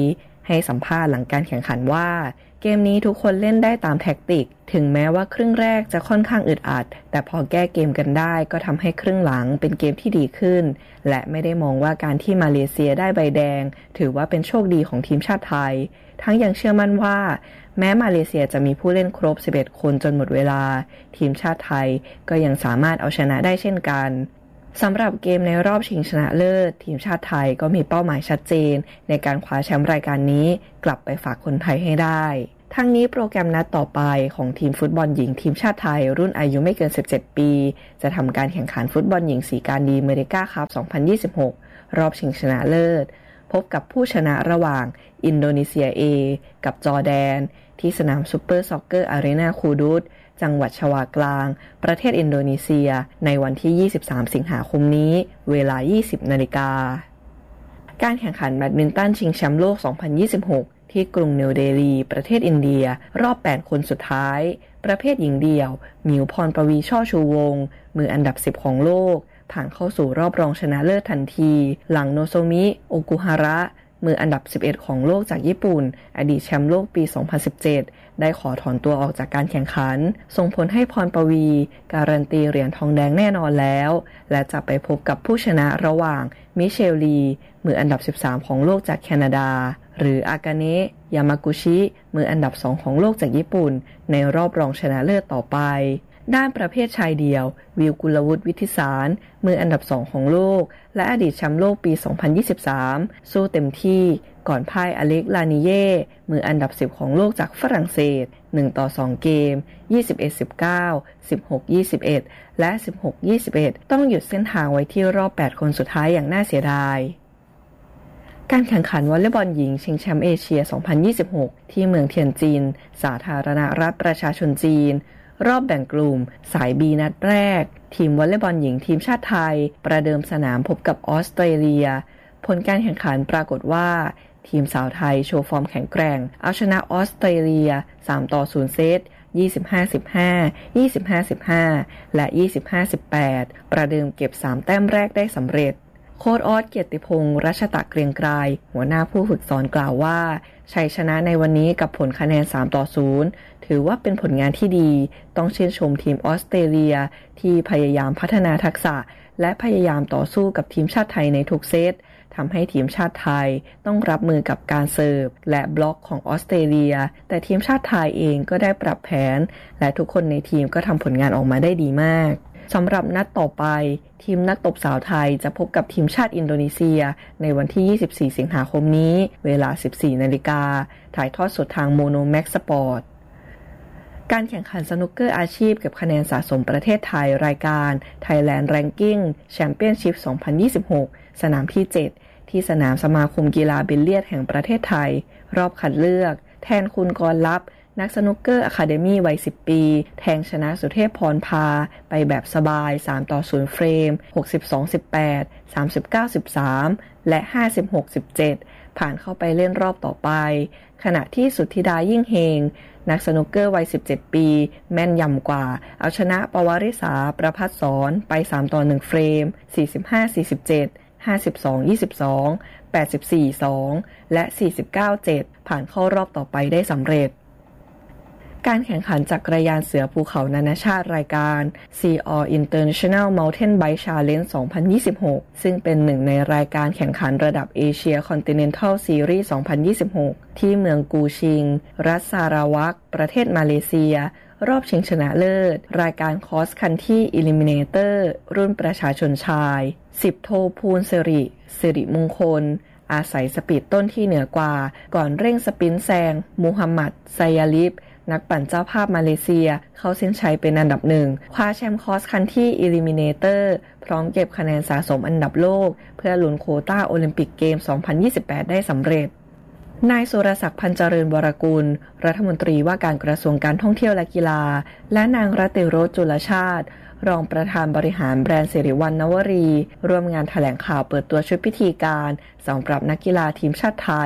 [SPEAKER 17] ให้สัมภาษณ์หลังการแข่งขันว่าเกมนี้ทุกคนเล่นได้ตามแท็กติกถึงแม้ว่าครึ่งแรกจะค่อนข้างอึดอัดแต่พอแก้เกมกันได้ก็ทำให้ครึ่งหลังเป็นเกมที่ดีขึ้นและไม่ได้มองว่าการที่มาเลเซียได้ใบแดงถือว่าเป็นโชคดีของทีมชาติไทยทั้งยังเชื่อมั่นว่าแม้มาเลเซียจะมีผู้เล่นครบสิบเอ็ดคนจนหมดเวลาทีมชาติไทยก็ยังสามารถเอาชนะได้เช่นกันสำหรับเกมในรอบชิงชนะเลิศทีมชาติไทยก็มีเป้าหมายชัดเจนในการคว้าแชมป์รายการนี้กลับไปฝากคนไทยให้ได้ทั้งนี้โปรแกรมนัดต่อไปของทีมฟุตบอลหญิงทีมชาติไทยรุ่นอายุไม่เกินสิบเจ็ดปีจะทำการแข่งขันฟุตบอลหญิงสีการดีเมริกาคัพสองพันยี่สิบหกรอบชิงชนะเลิศพบกับผู้ชนะระหว่างอินโดนีเซีย A กับจอร์แดนที่สนามซุปเปอร์ซ็อกเกอร์อารีนาคูดุสจังหวัดชวากลางประเทศอินโดนีเซียในวันที่ยี่สิบสามสิงหาคมนี้เวลา ยี่สิบนาฬิกาการแข่งขันแบดมินตันชิงแชมป์โลกสองพันยี่สิบหกที่กรุงนิวเดลีประเทศอินเดียรอบแปดคนสุดท้ายประเภทหญิงเดี่ยวหมิวพรปวีช่อชูวงศ์มืออันดับสิบของโลกผ่านเข้าสู่รอบรองชนะเลิศทันทีหลังโนโซมิโอกุฮาระมืออันดับสิบเอ็ดของโลกจากญี่ปุ่นอดีตแชมป์โลกปีสองพันสิบเจ็ดได้ขอถอนตัวออกจากการแข่งขันส่งผลให้พรปวีการันตีเหรียญทองแดงแน่นอนแล้วและจะไปพบกับผู้ชนะระหว่างมิเชลลีมืออันดับสิบสามของโลกจากแคนาดาหรืออากาเนะยามากุชิมืออันดับสองของโลกจากญี่ปุ่นในรอบรองชนะเลิศต่อไปด้านประเภทชายเดี่ยววิวกุลวุฒิวิทิสารมืออันดับสองของโลกและอดีตแชมป์โลกปีสองพันยี่สิบสามสู้เต็มที่ก่อนพ่ายอเล็กลานิเย่มืออันดับสิบของโลกจากฝรั่งเศสหนึ่งต่อสองเกม ยี่สิบเอ็ด สิบเก้า สิบหก ยี่สิบเอ็ด และ สิบหก ยี่สิบเอ็ด ต้องหยุดเส้นทางไว้ที่รอบแปดคนสุดท้ายอย่างน่าเสียดายการแข่งขันวอลเลย์บอลหญิงชิงแชมป์เอเชียสองพันยี่สิบหกที่เมืองเทียนจินสาธารณรัฐประชาชนจีนรอบแบ่งกลุ่มสาย B นัดแรกทีมวอลเลย์บอลหญิงทีมชาติไทยประเดิมสนามพบกับออสเตรเลียผลการแข่งขันปรากฏว่าทีมสาวไทยโชว์ฟอร์มแข็งแกร่งเอาชนะออสเตรเลียสามต่อศูนย์เซต ยี่สิบห้า สิบห้า ยี่สิบห้า สิบห้า และ ยี่สิบห้า สิบแปด ประเดิมเก็บสามแต้มแรกได้สำเร็จโค้ชออสเกียรติพงษ์รัชตะเกรียงไกรหัวหน้าผู้ฝึกสอนกล่าวว่าชัยชนะในวันนี้กับผลคะแนนสามต่อศูนย์ถือว่าเป็นผลงานที่ดีต้องชื่นชมทีมออสเตรเลียที่พยายามพัฒนาทักษะและพยายามต่อสู้กับทีมชาติไทยในทุกเซตทำให้ทีมชาติไทยต้องรับมือกับการเสิร์ฟและบล็อกของออสเตรเลียแต่ทีมชาติไทยเองก็ได้ปรับแผนและทุกคนในทีมก็ทำผลงานออกมาได้ดีมากสำหรับนัดต่อไปทีมนักตบสาวไทยจะพบกับทีมชาติอินโดนีเซียในวันที่ยี่สิบสี่สิงหาคมนี้เวลา สิบสี่นาฬิกาถ่ายทอดสดทางโมโนแม็กซ์สปอร์ตการแข่งขันสนุกเกอร์อาชีพเก็บคะแนนสะสมประเทศไทยรายการ Thailand Ranking Championship สองพันยี่สิบหกสนามที่เจ็ดที่สนามสมาคมกีฬาบิลเลียดแห่งประเทศไทยรอบคัดเลือกแทนคุณกรลับนักสนุกเกอร์อะคาเดมี่วัยสิบปีแทงชนะสุเทพพรพาไปแบบสบายสามต่อศูนย์เฟรม หกสิบสอง สิบแปด สามสิบเก้า สิบสาม และ ห้าสิบหก สิบเจ็ด ผ่านเข้าไปเล่นรอบต่อไปขณะที่สุทธิดายิ่งเฮงนักสนุกเกอร์วัยสิบเจ็ดปีแม่นยำกว่าเอาชนะปวาริสาประภัสสรไปสามต่อหนึ่งเฟรม สี่สิบห้า สี่สิบเจ็ด ห้าสิบสอง ยี่สิบสอง แปดสิบสี่ สอง และ สี่สิบเก้า เจ็ด ผ่านเข้ารอบต่อไปได้สำเร็จการแข่งขันจักรยานเสือภูเขานานาชาติรายการ Sea All International Mountain Bike Challenge สองพันยี่สิบหกซึ่งเป็นหนึ่งในรายการแข่งขันระดับเอเชีย Continental Series สองพันยี่สิบหกที่เมืองกูชิงรัฐซาราวักประเทศมาเลเซียรอบชิงชนะเลิศรายการ Cross Country Eliminator รุ่นประชาชนชายสิบโทภูลสิริสิริมงคลอาศัยสปีดต้นที่เหนือกว่าก่อนเร่งสปรินต์แซงมูฮัมหมัดไซยาลิฟนักปั่นเจ้าภาพมาเลเซียเข้าเส้นชัยเป็นอันดับหนึ่งคว้าแชมป์คอสคันที่อิลิมิเนเตอร์พร้อมเก็บคะแนนสะสมอันดับโลกเพื่อลุ้นโควต้าโอลิมปิกเกม สองพันยี่สิบแปด ได้สำเร็จนายสุรศักดิ์พันเจริญวรกุลรัฐมนตรีว่าการกระทรวงการท่องเที่ยวและกีฬาและนางรัตติโรจน์จุลชาติรองประธานบริหารแบรนด์สิริวัณณวรีร่วมงานแถลงข่าวเปิดตัวชุดพิธีการสำหรับนักกีฬาทีมชาติไทย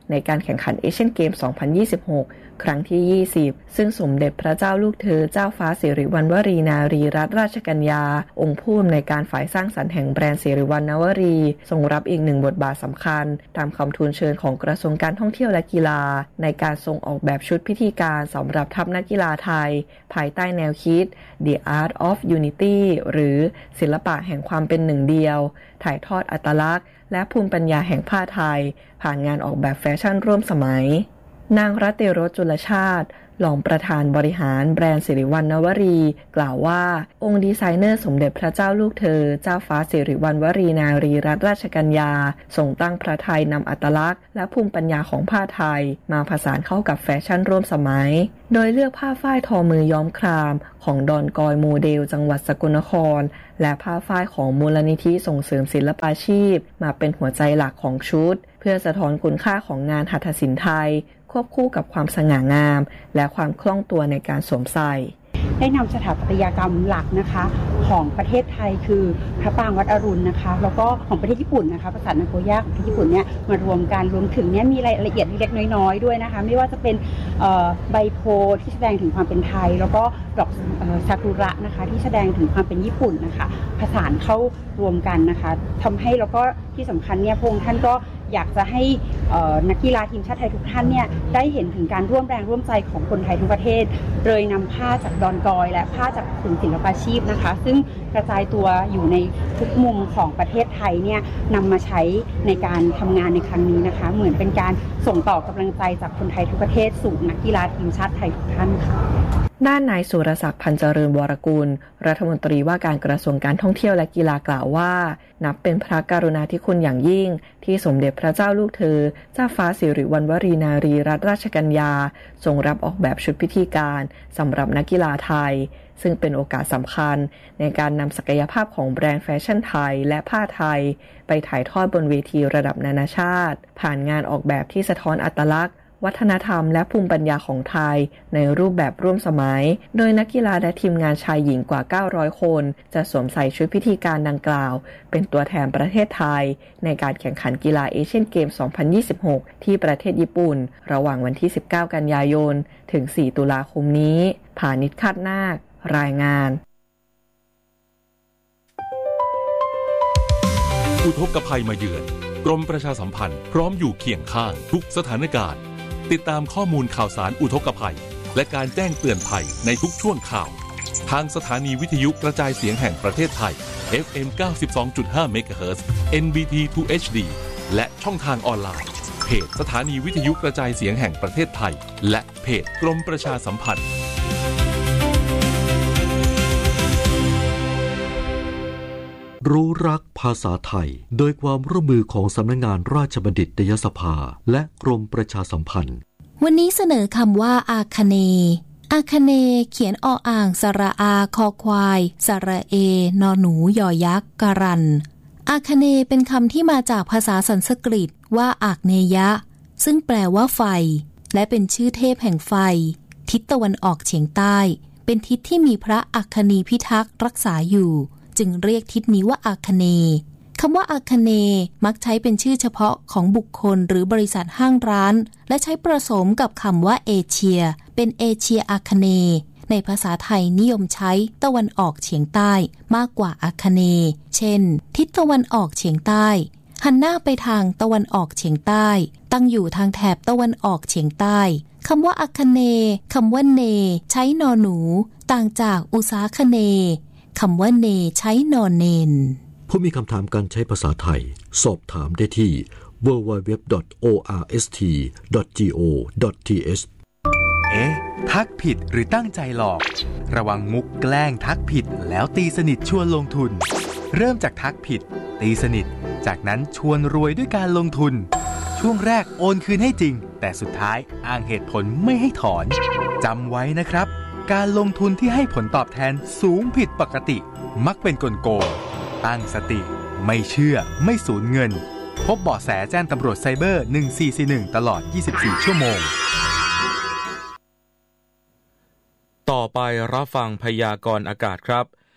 [SPEAKER 17] ในการแข่งขันเอเชียนเกม สองพันยี่สิบหก ครั้งที่ ยี่สิบ ซึ่งสมเด็จพระเจ้าลูกเธอเจ้าฟ้าสิริวัณวรีนารีรัตนราชกัญญาองค์ผู้อำนวยการฝ่ายสร้างสรรค์แห่งแบรนด์สิริวัณวรีทรงรับอีกหนึ่งบทบาทสำคัญตามคำทูลเชิญของกระทรวงการท่องเที่ยวและกีฬาในการทรงออกแบบชุดพิธีการสำหรับทัพนักกีฬาไทยภายใต้แนวคิด The Art of Unity หรือศิลปะแห่งความเป็นหนึ่งเดียวถ่ายทอดอัตลักษณ์และภูมิปัญญาแห่งผ้าไทยผ่านงานออกแบบแฟชั่นร่วมสมัยนางรัตติรสจุลชาติรองประธานบริหารแบรนด์สิริวัณวรีกล่าวว่าองค์ดีไซเนอร์สมเด็จพระเจ้าลูกเธอเจ้าฟ้าสิริวัณวรีนารีรัตนราชกัญญาทรงตั้งพระทัยนำอัตลักษณ์และภูมิปัญญาของผ้าไทยมาผสานเข้ากับแฟชั่นร่วมสมัยโดยเลือกผ้าฝ้ายทอมือย้อมครามของดอนกอยโมเดลจังหวัดสกลนครและผ้าฝ้ายของมูลนิธิส่งเสริมศิลปาชีพมาเป็นหัวใจหลักของชุดเพื่อสะท้อนคุณค่าของงานหัตถศิลป์ไทยควบคู่กับความสง่างามและความคล่องตัวในการสวมใส่
[SPEAKER 18] ได้นำสถาปัตยกรรมหลักนะคะของประเทศไทยคือพระปรางวัดอรุณนะคะแล้วก็ของประเทศญี่ปุ่นนะคะปราสาทนาโกย่าของประเทศญี่ปุ่นเนี่ยมารวมกันรวมถึงเนี่ยมีรายละเอียดเล็กๆน้อยๆด้วยนะคะไม่ว่าจะเป็นใบโพที่แสดงถึงความเป็นไทยแล้วก็ดอกซากุระนะคะที่แสดงถึงความเป็นญี่ปุ่นนะคะผสานเข้ารวมกันนะคะทำให้แล้วก็ที่สำคัญเนี่ยพระองค์ท่านก็อยากจะให้นักกีฬาทีมชาติไทยทุกท่านเนี่ยได้เห็นถึงการร่วมแรงร่วมใจของคนไทยทุกประเทศเลยนำผ้าจากดอนกอยและผ้าจากศูนย์ศิลปาชีพนะคะซึ่งกระจายตัวอยู่ในทุกมุมของประเทศไทยเนี่ยนำมาใช้ในการทำงานในครั้งนี้นะคะเหมือนเป็นการส่งต่อกำลังใจจากคนไทยทุกประเทศสู่นักกีฬาทีมชาติไทยทุกท่านค่ะ
[SPEAKER 17] ด้านนายสุรศักดิ์พันเจริญวรกุลรัฐมนตรีว่าการกระทรวงการท่องเที่ยวและกีฬากล่าวว่านับเป็นพระกรุณาธิคุณอย่างยิ่งที่สมเด็จพระเจ้าลูกเธอเจ้าฟ้าสิริวัณวรีนารีรัตนราชกัญญาทรงรับออกแบบชุดพิธีการสำหรับนักกีฬาไทยซึ่งเป็นโอกาสสำคัญในการนำศักยภาพของแบรนด์แฟชั่นไทยและผ้าไทยไปถ่ายทอดบนเวทีระดับนานาชาติผ่านงานออกแบบที่สะท้อนอัตลักษณ์วัฒนธรรมและภูมิปัญญาของไทยในรูปแบบร่วมสมัยโดยนักกีฬาและทีมงานชายหญิงกว่าเก้าร้อยคนจะสวมใส่ชุดพิธีการดังกล่าวเป็นตัวแทนประเทศไทยในการแข่งขันกีฬาเอเชียนเกม สองพันยี่สิบหก ที่ประเทศญี่ปุ่นระหว่างวันที่สิบเก้ากันยายนถึงสี่ตุลาคมนี้ผานิช คาดนาครายงาน
[SPEAKER 2] อุทกภัยมาเยือนกรมประชาสัมพันธ์พร้อมอยู่เคียงข้างทุกสถานการณ์ติดตามข้อมูลข่าวสารอุทกภัยและการแจ้งเตือนภัยในทุกช่วงข่าวทางสถานีวิทยุกระจายเสียงแห่งประเทศไทย เอฟ เอ็ม เก้าสิบสองจุดห้า เมกะเฮิรตซ์ เอ็น บี ที ทู เอช ดี และช่องทางออนไลน์เพจสถานีวิทยุกระจายเสียงแห่งประเทศไทยและเพจกรมประชาสัมพันธ์
[SPEAKER 19] รู้รักภาษาไทยโดยความร่วมมือของสำนักงานราชบัณฑิตยสภาและกรมประชาสัมพันธ์
[SPEAKER 3] วันนี้เสนอคำว่าอาคเนย์อาคเนย์เขียนออ่างสระอาคอควายสระเอนอหนูยอยักษ์การันอาคเนย์เป็นคำที่มาจากภาษาสันสกฤตว่าอากเนยะซึ่งแปลว่าไฟและเป็นชื่อเทพแห่งไฟทิศตะวันออกเฉียงใต้เป็นทิศที่มีพระอัคนีพิทักษ์รักษาอยู่จึงเรียกทิศนี้ว่าอาคเนย์คำว่าอาคเนย์มักใช้เป็นชื่อเฉพาะของบุคคลหรือบริษัทห้างร้านและใช้ผสมกับคำว่าเอเชียเป็นเอเชียอาคเนย์ในภาษาไทยนิยมใช้ตะวันออกเฉียงใต้มากกว่าอาคเนย์เช่นทิศตะวันออกเฉียงใต้หันหน้าไปทางตะวันออกเฉียงใต้ตั้งอยู่ทางแถบตะวันออกเฉียงใต้คำว่าอาคเนย์คำว่าเนใช้นอหนูต่างจากอุษาคเนย์คำว่าเนใช้นอนเนน
[SPEAKER 19] ผู้มีคำถามการใช้ภาษาไทยสอบถามได้ที่ ดับเบิลยู ดับเบิลยู ดับเบิลยู ดอท โอ อาร์ เอส ที ดอท จี โอ ดอท ที เอช
[SPEAKER 20] เอ๊ะทักผิดหรือตั้งใจหลอกระวังมุกแกล้งทักผิดแล้วตีสนิทชวนลงทุนเริ่มจากทักผิดตีสนิทจากนั้นชวนรวยด้วยการลงทุนช่วงแรกโอนคืนให้จริงแต่สุดท้ายอ้างเหตุผลไม่ให้ถอนจำไว้นะครับการลงทุนที่ให้ผลตอบแทนสูงผิดปกติมักเป็นกลโกงตั้งสติไม่เชื่อไม่สูญเงินพบเบาะแสแจ้งตำรวจไซเบอร์หนึ่งสี่สี่หนึ่งตลอดยี่สิบสี่ชั่วโมง
[SPEAKER 4] ต่อไปรับฟังพยากรณ์อากาศครับ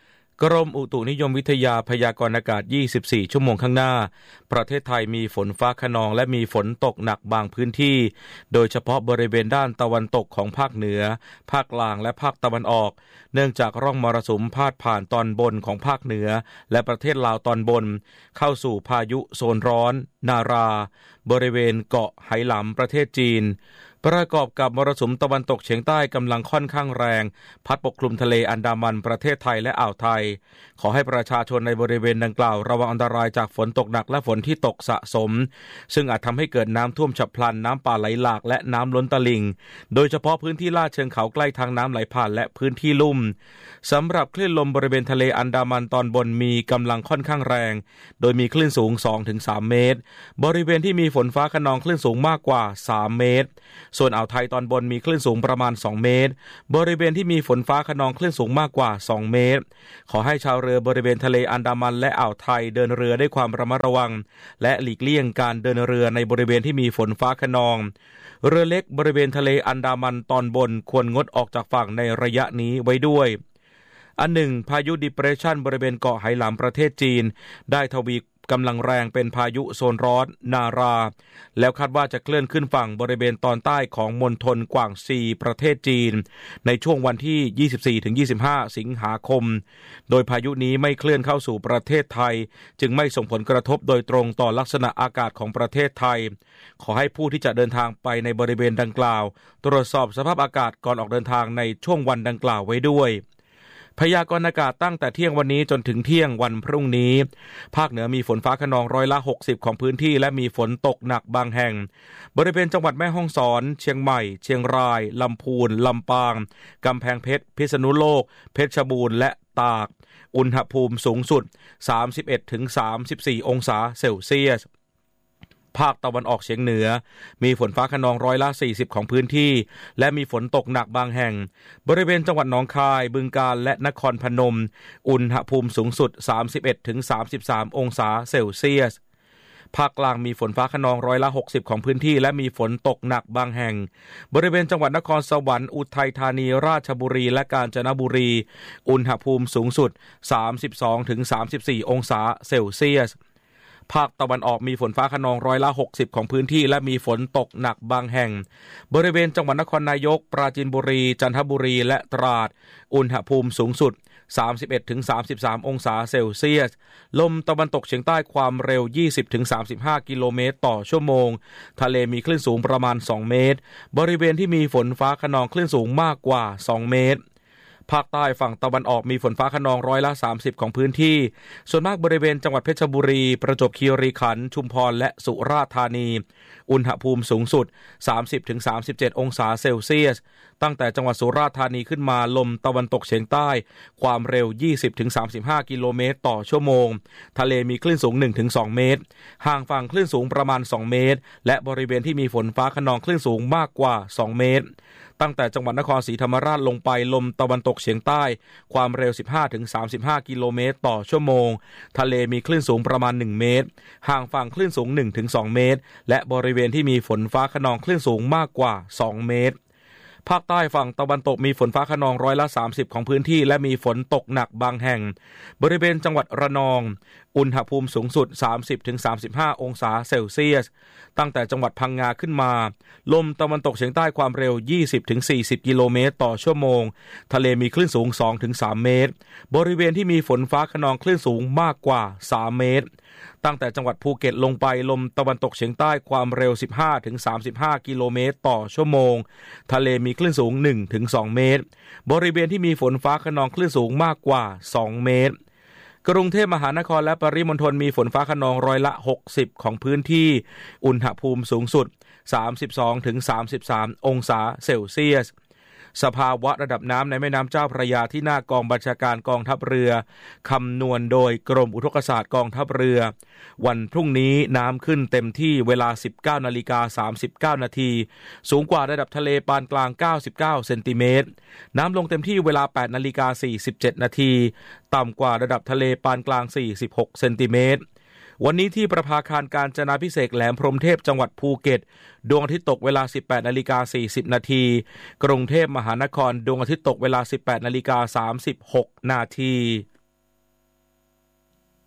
[SPEAKER 4] กรมอุตุนิยมวิทยาพยากรณ์อากาศยี่สิบสี่ชั่วโมงข้างหน้าประเทศไทยมีฝนฟ้าคะนองและมีฝนตกหนักบางพื้นที่โดยเฉพาะบริเวณด้านตะวันตกของภาคเหนือภาคกลางและภาคตะวันออกเนื่องจากร่องมรสุมพาดผ่านตอนบนของภาคเหนือและประเทศลาวตอนบนเข้าสู่พายุโซนร้อนนาราบริเวณเกาะไหหลำประเทศจีนประกอบกับมรสุมตะวันตกเฉียงใต้กำลังค่อนข้างแรงพัดปกคลุมทะเลอันดามันประเทศไทยและอ่าวไทยขอให้ประชาชนในบริเวณดังกล่าวระวังอันตรายจากฝนตกหนักและฝนที่ตกสะสมซึ่งอาจทำให้เกิดน้ำท่วมฉับพลันน้ำป่าไหลหลากและน้ำล้นตลิ่งโดยเฉพาะพื้นที่ลาดเชิงเขาใกล้ทางน้ำไหลผ่านและพื้นที่ลุ่มสำหรับคลื่นลมบริเวณทะเลอันดามันตอนบนมีกำลังค่อนข้างแรงโดยมีคลื่นสูง สองถึงสาม เมตรบริเวณที่มีฝนฟ้าคะนองคลื่นสูงมากกว่าสามเมตรส่วนอ่าวไทยตอนบนมีคลื่นสูงประมาณสองเมตรบริเวณที่มีฝนฟ้าคะนองคลื่นสูงมากกว่าสองเมตรขอให้ชาวเรือบริเวณทะเลอันดามันและอ่าวไทยเดินเรือด้วยความระมัดระวังและหลีกเลี่ยงการเดินเรือในบริเวณที่มีฝนฟ้าคะนองเรือเล็กบริเวณทะเลอันดามันตอนบนควรงดออกจากฝั่งในระยะนี้ไว้ด้วยอันหนึ่งพายุดิเปรสชันบริเวณเกาะไหหลำประเทศจีนได้ทวีกำลังแรงเป็นพายุโซนร้อนนาราแล้วคาดว่าจะเคลื่อนขึ้นฝั่งบริเวณตอนใต้ของมณฑลกวางซีประเทศจีนในช่วงวันที่ ยี่สิบสี่ถึงยี่สิบห้า สิงหาคมโดยพายุนี้ไม่เคลื่อนเข้าสู่ประเทศไทยจึงไม่ส่งผลกระทบโดยตรงต่อลักษณะอากาศของประเทศไทยขอให้ผู้ที่จะเดินทางไปในบริเวณดังกล่าวตรวจสอบสภาพอากาศก่อนออกเดินทางในช่วงวันดังกล่าวไว้ด้วยพยากรณ์อากาศตั้งแต่เที่ยงวันนี้จนถึงเที่ยงวันพรุ่งนี้ภาคเหนือมีฝนฟ้าคะนองร้อยละหกสิบของพื้นที่และมีฝนตกหนักบางแห่งบริเวณจังหวัดแม่ฮ่องสอนเชียงใหม่เชียงรายลำพูนลำปางกำแพงเพชรพิษณุโลกเพชรบูรณ์และตากอุณหภูมิสูงสุด สามสิบเอ็ดถึงสามสิบสี่ องศาเซลเซียสภาคตะวันออกเฉียงเหนือมีฝนฟ้าคะนองร้อยละสี่สิบของพื้นที่และมีฝนตกหนักบางแห่งบริเวณจังหวัดหนองคายบึงกาฬและนครพนมอุณหภูมิสูงสุด สามสิบเอ็ดถึงสามสิบสาม องศาเซลเซียสภาคกลางมีฝนฟ้าคะนองร้อยละหกสิบของพื้นที่และมีฝนตกหนักบางแห่งบริเวณจังหวัดนครสวรรค์อุทัยธานีราชบุรีและกาญจนบุรีอุณหภูมิสูงสุด สามสิบสองถึงสามสิบสี่ องศาเซลเซียสภาคตะวันออกมีฝนฟ้าคะนองร้อยละหกสิบของพื้นที่และมีฝนตกหนักบางแห่งบริเวณจังหวัดนครนายกปราจีนบุรีจันทบุรีและตราดอุณหภูมิสูงสุด สามสิบเอ็ดถึงสามสิบสาม องศาเซลเซียสลมตะวันตกเฉียงใต้ความเร็ว ยี่สิบถึงสามสิบห้า กิโลเมตรต่อชั่วโมงทะเลมีคลื่นสูงประมาณสองเมตรบริเวณที่มีฝนฟ้าคะนองคลื่นสูงมากกว่าสองเมตรภาคใต้ฝั่งตะวันออกมีฝนฟ้าคะนองร้อยละสามสิบของพื้นที่ส่วนมากบริเวณจังหวัดเพชรบุรีประจวบคีรีขันธ์ชุมพรและสุราษฎร์ธานีอุณหภูมิสูงสุด สามสิบถึงสามสิบเจ็ด องศาเซลเซียสตั้งแต่จังหวัดสุราษฎร์ธานีขึ้นมาลมตะวันตกเฉียงใต้ความเร็ว ยี่สิบถึงสามสิบห้า กิโลเมตรต่อชั่วโมงทะเลมีคลื่นสูง หนึ่งถึงสอง เมตรห่างฝั่งคลื่นสูงประมาณสองเมตรและบริเวณที่มีฝนฟ้าคะนองคลื่นสูงมากกว่าสองเมตรตั้งแต่จังหวัดนครศรีธรรมราชลงไปลมตะวันตกเฉียงใต้ความเร็ว สิบห้าถึงสามสิบห้า กิโลเมตรต่อชั่วโมงทะเลมีคลื่นสูงประมาณหนึ่งเมตรห่างฝั่งคลื่นสูง หนึ่งถึงสอง เมตรและบริเวณที่มีฝนฟ้าคะนองคลื่นสูงมากกว่าสองเมตรภาคใต้ฝั่งตะวันตกมีฝนฟ้าคะนองร้อยละสามสิบของพื้นที่และมีฝนตกหนักบางแห่งบริเวณจังหวัดระนองอุณหภูมิสูงสุด สามสิบถึงสามสิบห้า องศาเซลเซียสตั้งแต่จังหวัดพังงาขึ้นมาลมตะวันตกเฉียงใต้ความเร็ว ยี่สิบถึงสี่สิบ กิโลเมตรต่อชั่วโมงทะเลมีคลื่นสูง สองถึงสาม เมตรบริเวณที่มีฝนฟ้าคะนองคลื่นสูงมากกว่าสามเมตรตั้งแต่จังหวัดภูเก็ตลงไปลมตะวันตกเฉียงใต้ความเร็ว สิบห้าถึงสามสิบห้า กิโลเมตรต่อชั่วโมงทะเลมีคลื่นสูง หนึ่งถึงสอง เมตรบริเวณที่มีฝนฟ้าคะนองคลื่นสูงมากกว่าสองเมตรกรุงเทพมหานครและปริมณฑลมีฝนฟ้าคะนองร้อยละหกสิบของพื้นที่อุณหภูมิสูงสุด สามสิบสองถึงสามสิบสาม องศาเซลเซียสสภาวะระดับน้ำในแม่น้ำเจ้าพระยาที่หน้ากองบัญชาการกองทัพเรือคำนวณโดยกรมอุทกศาสตร์กองทัพเรือวันพรุ่งนี้น้ำขึ้นเต็มที่เวลา สิบเก้านาฬิกาสามสิบเก้า นาทีสูงกว่าระดับทะเลปานกลางเก้าสิบเก้าเซนติเมตรน้ำลงเต็มที่เวลา แปดนาฬิกาสี่สิบเจ็ด นาทีต่ำกว่าระดับทะเลปานกลางสี่สิบหกเซนติเมตรวันนี้ที่ประภาคารกาญจนาภิเษกแหลมพรหมเทพจังหวัดภูเก็ตดวงอาทิตย์ตกเวลา สิบแปดนาฬิกาสี่สิบ นาทีกรุงเทพมหานครดวงอาทิตย์ตกเวลา สิบแปดนาฬิกาสามสิบหก นาที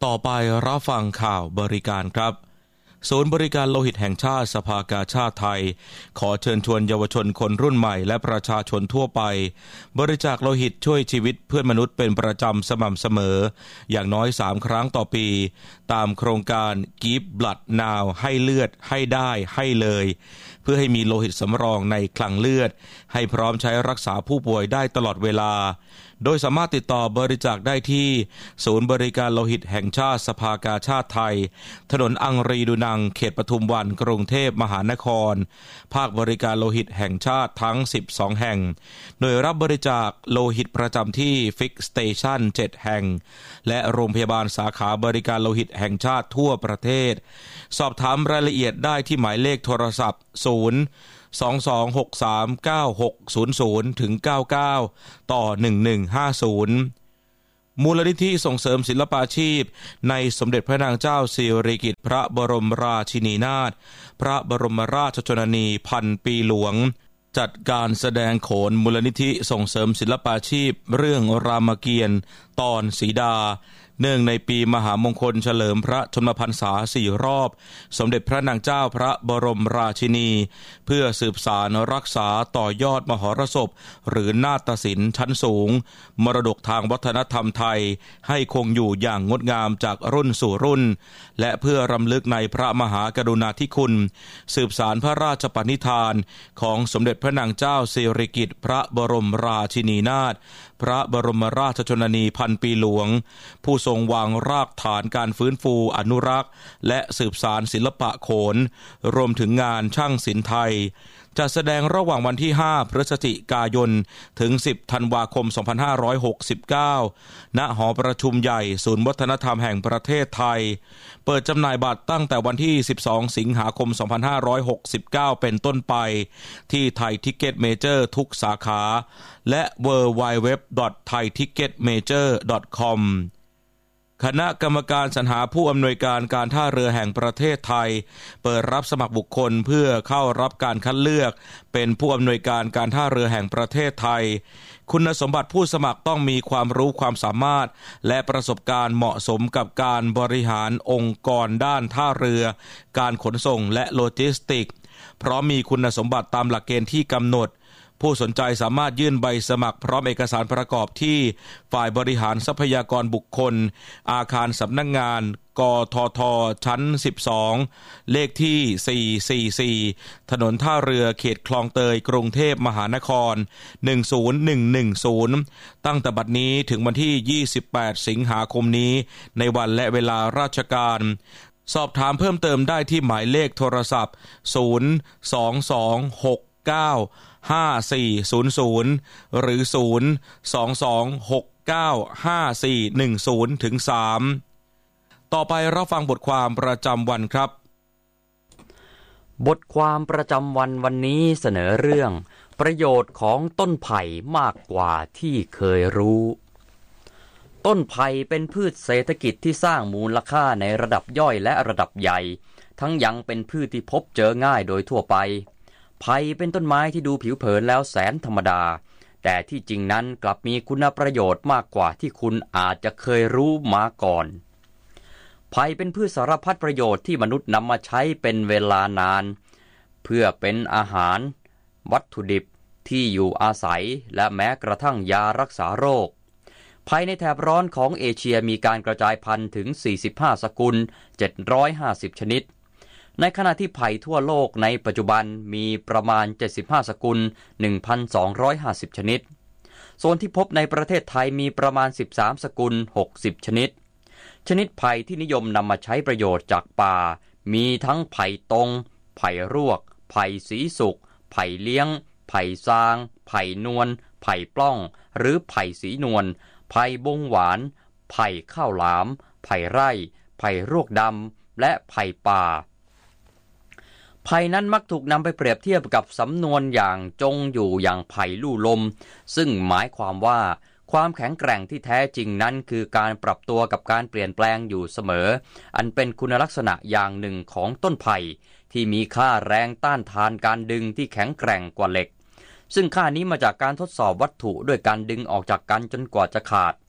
[SPEAKER 4] ต่อไปรับฟังข่าวบริการครับศูนย์บริการโลหิตแห่งชาติสภากาชาดไทยขอเชิญชวนเยาวชนคนรุ่นใหม่และประชาชนทั่วไปบริจาคโลหิตช่วยชีวิตเพื่อนมนุษย์เป็นประจำสม่ำเสมออย่างน้อยสามครั้งต่อปีตามโครงการ Give Blood Now ให้เลือดให้ได้ให้เลยเพื่อให้มีโลหิตสำรองในคลังเลือดให้พร้อมใช้รักษาผู้ป่วยได้ตลอดเวลาโดยสามารถติดต่อบริจาคได้ที่ศูนย์บริการโลหิตแห่งชาติสภากาชาดไทยถนนอังรีดูนังเขตปทุมวันกรุงเทพมหานครภาคบริการโลหิตแห่งชาติทั้งสิบสองแห่งหน่วยรับบริจาคโลหิตประจำที่ฟิกสเตชันเจ็ดแห่งและโรงพยาบาลสาขาบริการโลหิตแห่งชาติทั่วประเทศสอบถามรายละเอียดได้ที่หมายเลขโทรศัพท์ศูนย์ สอง สอง หก สาม เก้า หก ศูนย์ ศูนย์ ถึง เก้าเก้า ต่อ หนึ่งหนึ่งห้าศูนย์มูลนิธิส่งเสริมศิลปาชีพในสมเด็จพระนางเจ้าสิริกิติ์พระบรมราชินีนาถพระบรมราชชนนีพันปีหลวงจัดการแสดงโขนมูลนิธิส่งเสริมศิลปาชีพเรื่องรามเกียรติ์ตอนสีดาเนื่องในปีมหามงคลเฉลิมพระชนมพรรษาสี่รอบสมเด็จพระนางเจ้าพระบรมราชินีเพื่อสืบสานรักษาต่อยอดมหรสพหรือนาฏศิลป์ชั้นสูงมรดกทางวัฒนธรรมไทยให้คงอยู่อย่างงดงามจากรุ่นสู่รุ่นและเพื่อรำลึกในพระมหากรุณาธิคุณสืบสานพระราชปณิธานของสมเด็จพระนางเจ้าสิริกิติ์พระบรมราชินีนาถพระบรมราชชนนีพันปีหลวงผู้ทรงวางรากฐานการฟื้นฟูอนุรักษ์และสืบสานศิลปะโขนรวมถึงงานช่างศิลป์ไทยจะแสดงระหว่างวันที่ห้าพฤศจิกายนถึงสิบธันวาคมสองพันห้าร้อยหกสิบเก้าณหอประชุมใหญ่ศูนย์วัฒนธรรมแห่งประเทศไทยเปิดจำหน่ายบัตรตั้งแต่วันที่สิบสองสิงหาคมสองพันห้าร้อยหกสิบเก้าเป็นต้นไปที่ไทยทิกเก็ตเมเจอร์ทุกสาขาและ ดับเบิลยู ดับเบิลยู ดับเบิลยู ดอท ไทยทิกเก็ตเมเจอร์ ดอท คอม คณะกรรมการสรรหาผู้อำนวยการการท่าเรือแห่งประเทศไทยเปิดรับสมัครบุคคลเพื่อเข้ารับการคัดเลือกเป็นผู้อำนวยการการท่าเรือแห่งประเทศไทยคุณสมบัติผู้สมัครต้องมีความรู้ความสามารถและประสบการณ์เหมาะสมกับการบริหารองค์กรด้านท่าเรือการขนส่งและโลจิสติกส์พร้อมมีคุณสมบัติตามหลักเกณฑ์ที่กำหนดผู้สนใจสามารถยื่นใบสมัครพร้อมเอกสารประกอบที่ฝ่ายบริหารทรัพยากรบุคคลอาคารสำนักงานกททชั้นสิบสองเลขที่สี่ร้อยสี่สิบสี่ถนนท่าเรือเขตคลองเตยกรุงเทพมหานครหนึ่งศูนย์หนึ่งหนึ่งศูนย์ตั้งแต่บัดนี้ถึงวันที่ยี่สิบแปดสิงหาคมนี้ในวันและเวลาราชการสอบถามเพิ่มเติมได้ที่หมายเลขโทรศัพท์ศูนย์ สอง สอง หก เก้า ห้า สี่ ศูนย์ ศูนย์หรือศูนย์ สอง สอง หก เก้า ห้า สี่ หนึ่ง ศูนย์ ถึง สามต่อไปรับฟังบทความประจำวันครับ
[SPEAKER 21] บทความประจำวันวันนี้เสนอเรื่องประโยชน์ของต้นไผ่มากกว่าที่เคยรู้ต้นไผ่เป็นพืชเศรษฐกิจที่สร้างมูลค่าในระดับย่อยและระดับใหญ่ทั้งยังเป็นพืชที่พบเจอง่ายโดยทั่วไปไผ่เป็นต้นไม้ที่ดูผิวเผินแล้วแสนธรรมดาแต่ที่จริงนั้นกลับมีคุณประโยชน์มากกว่าที่คุณอาจจะเคยรู้มาก่อนไผ่เป็นพืชสารพัดประโยชน์ที่มนุษย์นำมาใช้เป็นเวลานานเพื่อเป็นอาหารวัตถุดิบที่อยู่อาศัยและแม้กระทั่งยารักษาโรคไผ่ในแถบร้อนของเอเชียมีการกระจายพันธุ์ถึงสี่สิบห้าสกุลเจ็ดร้อยห้าสิบชนิดในขณะที่ไผ่ทั่วโลกในปัจจุบันมีประมาณเจ็ดสิบห้าสกุล หนึ่งพันสองร้อยห้าสิบ ชนิดโซนที่พบในประเทศไทยมีประมาณสิบสามสกุลหกสิบชนิดชนิดไผ่ที่นิยมนำมาใช้ประโยชน์จากป่ามีทั้งไผ่ตงไผ่รวกไผ่สีสุกไผ่เลี้ยงไผ่ซางไผ่นวลไผ่ปล้องหรือไผ่สีนวลไผ่บงหวานไผ่ข้าวหลามไผ่ไร่ไผ่รวกดำและไผ่ป่าไผ่นั้นมักถูกนำไปเปรียบเทียบกับสำนวนอย่างจงอยู่อย่างไผ่ลู่ลมซึ่งหมายความว่าความแข็งแกร่งที่แท้จริงนั้นคือการปรับตัวกับการเปลี่ยนแปลงอยู่เสมออันเป็นคุณลักษณะอย่างหนึ่งของต้นไผ่ที่มีค่าแรงต้านทานการดึงที่แข็งแกร่งกว่าเหล็กซึ่งค่านี้มาจากการทดสอบวัตถุด้วยการดึงออกจากกันจนกว่าจะขาด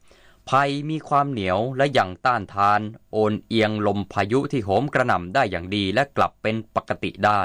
[SPEAKER 21] ไผ่มีความเหนียวและยังต้านทานโอนเอียงลมพายุที่โหมกระหน่ำได้อย่างดีและกลับเป็นปกติได้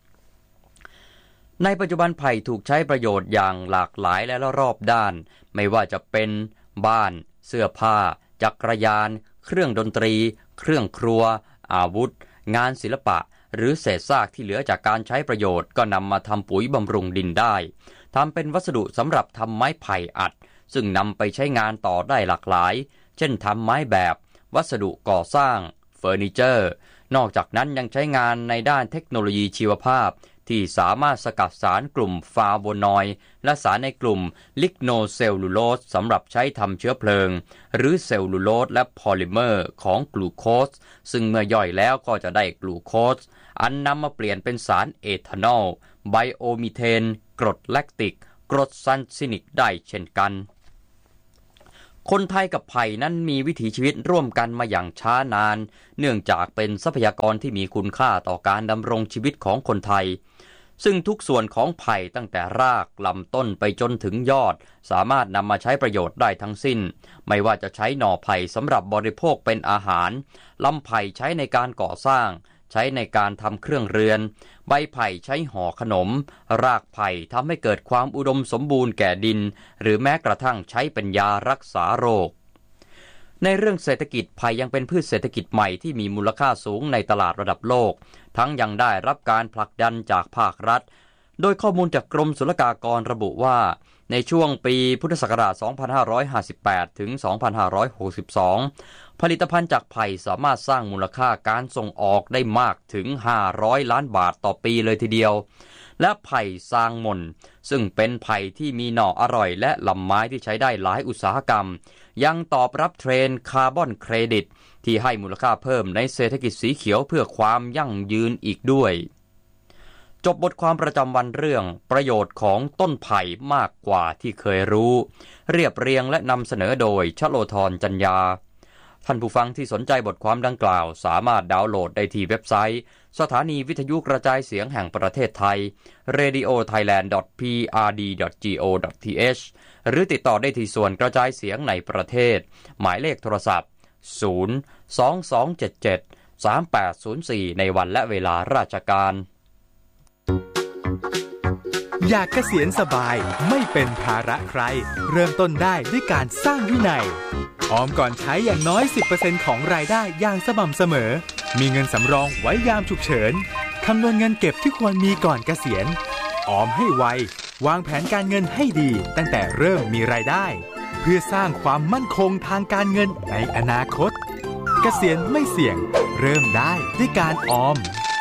[SPEAKER 21] ในปัจจุบันไผ่ถูกใช้ประโยชน์อย่างหลากหลายและรอบด้านไม่ว่าจะเป็นบ้านเสื้อผ้าจักรยานเครื่องดนตรีเครื่องครัวอาวุธงานศิลปะหรือเศษซากที่เหลือจากการใช้ประโยชน์ก็นำมาทำปุ๋ยบำรุงดินได้ทำเป็นวัสดุสำหรับทำไม้ไผ่อัดซึ่งนำไปใช้งานต่อได้หลากหลายเช่นทำไม้แบบวัสดุก่อสร้างเฟอร์นิเจอร์นอกจากนั้นยังใช้งานในด้านเทคโนโลยีชีวภาพที่สามารถสกัดสารกลุ่มฟลาโวนอยด์และสารในกลุ่มลิกโนเซลลูโลสสำหรับใช้ทำเชื้อเพลิงหรือเซลลูโลสและพอลิเมอร์ของกลูโคสซึ่งเมื่อย่อยแล้วก็จะได้กลูโคสอันนำมาเปลี่ยนเป็นสารเอทานอลไบโอมีเทนกรดแลคติกกรดซัลซินิกได้เช่นกันคนไทยกับไผ่นั้นมีวิถีชีวิตร่วมกันมาอย่างช้านานเนื่องจากเป็นทรัพยากรที่มีคุณค่าต่อการดำรงชีวิตของคนไทยซึ่งทุกส่วนของไผ่ตั้งแต่รากลำต้นไปจนถึงยอดสามารถนำมาใช้ประโยชน์ได้ทั้งสิ้นไม่ว่าจะใช้หน่อไผ่สำหรับบริโภคเป็นอาหารลำไผ่ใช้ในการก่อสร้างใช้ในการทำเครื่องเรือนใบไผ่ใช้ห่อขนมรากไผ่ทำให้เกิดความอุดมสมบูรณ์แก่ดินหรือแม้กระทั่งใช้เป็นยารักษาโรคในเรื่องเศรษฐกิจไผ่ยังเป็นพืชเศรษฐกิจใหม่ที่มีมูลค่าสูงในตลาดระดับโลกทั้งยังได้รับการผลักดันจากภาครัฐโดยข้อมูลจากกรมศุลกากรระบุว่าในช่วงปีพุทธศักราช สองพันห้าร้อยห้าสิบแปด ถึง สองพันห้าร้อยหกสิบสอง ผลิตภัณฑ์จากไผ่สามารถสร้างมูลค่าการส่งออกได้มากถึง ห้าร้อย ล้านบาทต่อปีเลยทีเดียวและไผ่ซางหม่นซึ่งเป็นไผ่ที่มีหน่ออร่อยและลำไม้ที่ใช้ได้หลายอุตสาหกรรมยังตอบรับเทรนด์คาร์บอนเครดิตที่ให้มูลค่าเพิ่มในเศรษฐกิจสีเขียวเพื่อความยั่งยืนอีกด้วยจบบทความประจำวันเรื่องประโยชน์ของต้นไผ่มากกว่าที่เคยรู้เรียบเรียงและนำเสนอโดยชโลธรจัญญาท่านผู้ฟังที่สนใจบทความดังกล่าวสามารถดาวน์โหลดได้ที่เว็บไซต์สถานีวิทยุกระจายเสียงแห่งประเทศไทย เรดิโอไทยแลนด์ ดอท พี อาร์ ดี ดอท จี โอ ดอท ที เอช หรือติดต่อได้ที่ส่วนกระจายเสียงในประเทศหมายเลขโทรศัพท์ศูนย์ สอง สอง เจ็ด เจ็ด สาม แปด ศูนย์ สี่ในวันและเวลาราชการ
[SPEAKER 20] อยากเกษียณสบายไม่เป็นภาระใครเริ่มต้นได้ด้วยการสร้างวินัยออมก่อนใช้อย่างน้อย สิบเปอร์เซ็นต์ ของรายได้อย่างสม่ำเสมอมีเงินสำรองไว้ยามฉุกเฉินคำนวณเงินเก็บที่ควรมีก่อนเกษียณออมให้ไววางแผนการเงินให้ดีตั้งแต่เริ่มมีรายได้เพื่อสร้างความมั่นคงทางการเงินในอนาคตเกษียณไม่เสี่ยงเริ่มได้ด้วยการออม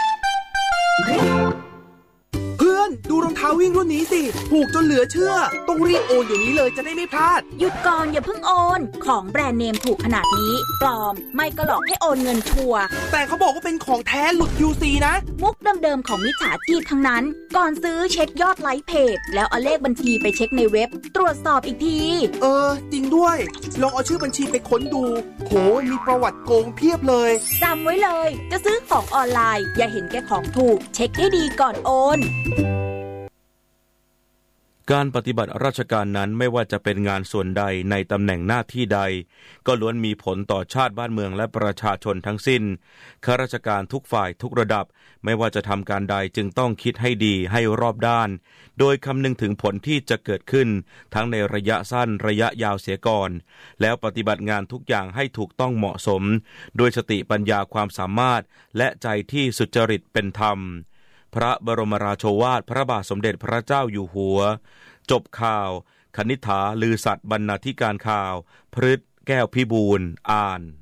[SPEAKER 16] เพื่อนดูรองเท้าวิ่งรุ่นนี้สิถูกจนเหลือเชื่อต้องรีบโอนเดี๋ยวนี้เลยจะได้ไม่พลาด
[SPEAKER 15] หยุดก่อนอย่าเพิ่งโอนของแบรนด์เนมถูกขนาดนี้ปลอมไม่ก็หลอกให้โอนเงินชัวร์
[SPEAKER 16] แต่เขาบอกว่าเป็นของแท้หลุด คิว ซี นะ
[SPEAKER 15] มุกเดิมๆของมิจฉาชีพทั้งนั้นก่อนซื้อเช็คยอดไลค์เพจแล้วเอาเลขบัญชีไปเช็คในเว็บตรวจสอบอีกที
[SPEAKER 16] เออจริงด้วยลองเอาชื่อบัญชีไปค้นดูโหมีประวัติโกงเพียบเลย
[SPEAKER 15] จำไว้เลยจะซื้อของออนไลน์อย่าเห็นแก่ของถูกเช็คให้ดีก่อนโอน
[SPEAKER 4] การปฏิบัติราชการนั้นไม่ว่าจะเป็นงานส่วนใดในตำแหน่งหน้าที่ใดก็ล้วนมีผลต่อชาติบ้านเมืองและประชาชนทั้งสิ้นข้าราชการทุกฝ่ายทุกระดับไม่ว่าจะทำการใดจึงต้องคิดให้ดีให้รอบด้านโดยคำนึงถึงผลที่จะเกิดขึ้นทั้งในระยะสั้นระยะยาวเสียก่อนแล้วปฏิบัติงานทุกอย่างให้ถูกต้องเหมาะสมโดยสติปัญญาความสามารถและใจที่สุจริตเป็นธรรมพระบรมราโชวาทพระบาทสมเด็จพระเจ้าอยู่หัวจบข่าวคณิษฐาลือสัตย์บรรณาธิการข่าวพฤทธิ์แก้วพิบูลย์อ่าน